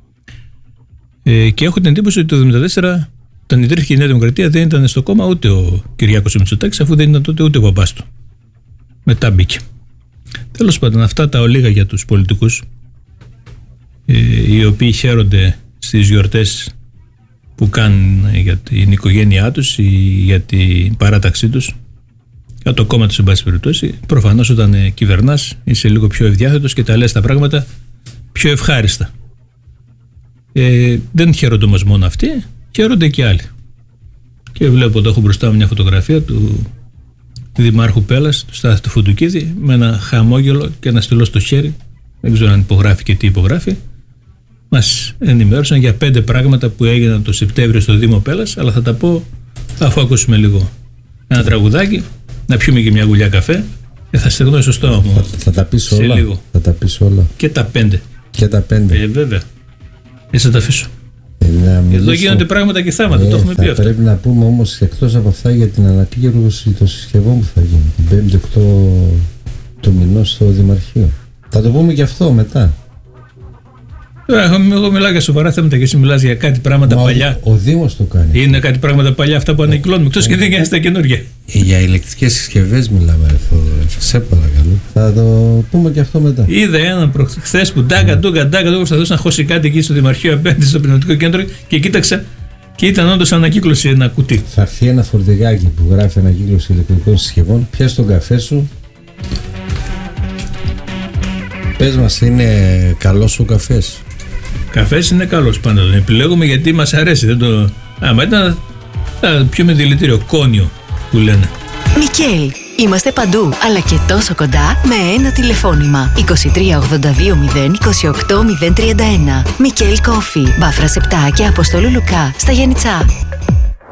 Ε, και έχω την εντύπωση ότι το εβδομήντα τέσσερα, όταν ιδρύθηκε η Νέα Δημοκρατία, δεν ήταν στο κόμμα ούτε ο Κυριάκος ο Μητσοτάκης, αφού δεν ήταν τότε ούτε ο παπάς του. Μετά μπήκε. Τέλος πάντων, αυτά τα ολίγα για τους πολιτικούς. ε, οι οποίοι χαίρονται στις γιορτές που κάνουν για την οικογένειά τους ή για την παράταξή τους, για το κόμμα τους εν πάση περιπτώσει. Προφανώς όταν ε, κυβερνάς είσαι λίγο πιο ευδιάθετος και τα λες τα πράγματα πιο ευχάριστα. Ε, δεν χαίρονται όμως μόνο αυτοί, χαίρονται και άλλοι. Και βλέπω ότι έχω μπροστά μου μια φωτογραφία του Δημάρχου Πέλλας, του Στάθη του Φουντουκίδη, με ένα χαμόγελο και ένα στυλό στο χέρι. Δεν ξέρω αν υπογράφει και τι υπογράφει. Μας ενημέρωσαν για πέντε πράγματα που έγιναν το Σεπτέμβριο στο Δήμο Πέλλας, αλλά θα τα πω αφού ακούσουμε λίγο ένα τραγουδάκι, να πιούμε και μια γουλιά καφέ και θα στεγνώσει στο στόμα μου. Θα, θα τα πεις όλα. Λίγο. Θα τα πεις όλα. Και τα πέντε. Και τα πέντε. Ε, βέβαια. Έτσι θα τα αφήσω. Ε, Εδώ γίνονται πράγματα και θάματα, ε, το έχουμε θα πει αυτό. Πρέπει να πούμε όμως εκτός από αυτά για την ανακλήρωση των συσκευών που θα γίνει την πέμπτη οκτώ του μηνός στο Δημαρχείο. Θα το πούμε και αυτό μετά. Εγώ μιλάω για σοβαρά θέματα και εσύ μιλάς για κάτι πράγματα Μα παλιά. Ο, ο Δήμος το κάνει. Είναι κάτι πράγματα παλιά αυτά που ανακυκλώνουμε, εκτός και δεν είναι στα καινούργια. Ε, για ηλεκτρικές συσκευές μιλάμε, ρε Θόδωρε. Σε παρακαλώ. Θα το πούμε και αυτό μετά. Είδα έναν χθες που ντάκα, ντούκα, ντάκα, ντούκα, προσπαθούσε να χώσει κάτι εκεί στο Δημαρχείο απέναντι στο Πνευματικό Κέντρο και κοίταξα και ήταν όντως ανακύκλωση ένα κουτί. Θα έρθει ένα φορτηγάκι που γράφει ανακύκλωση ηλεκτρικών συσκευών. Πιάσ' τον καφέ σου. Πες μας, είναι καλός ο καφές? Καφές είναι καλός πάντα. Τον επιλέγουμε γιατί μας αρέσει. Δεν το... Άμα ήταν, θα πιούμε δηλητήριο, κόνιο που λένε. Μικέλ, είμαστε παντού, αλλά και τόσο κοντά με ένα τηλεφώνημα. είκοσι τρία ογδόντα δύο μηδέν είκοσι οκτώ μηδέν τριάντα ένα. Μικέλ Κόφι, Μπάφρας επτά και Αποστόλου Λουκά, στα Γιάννητσά.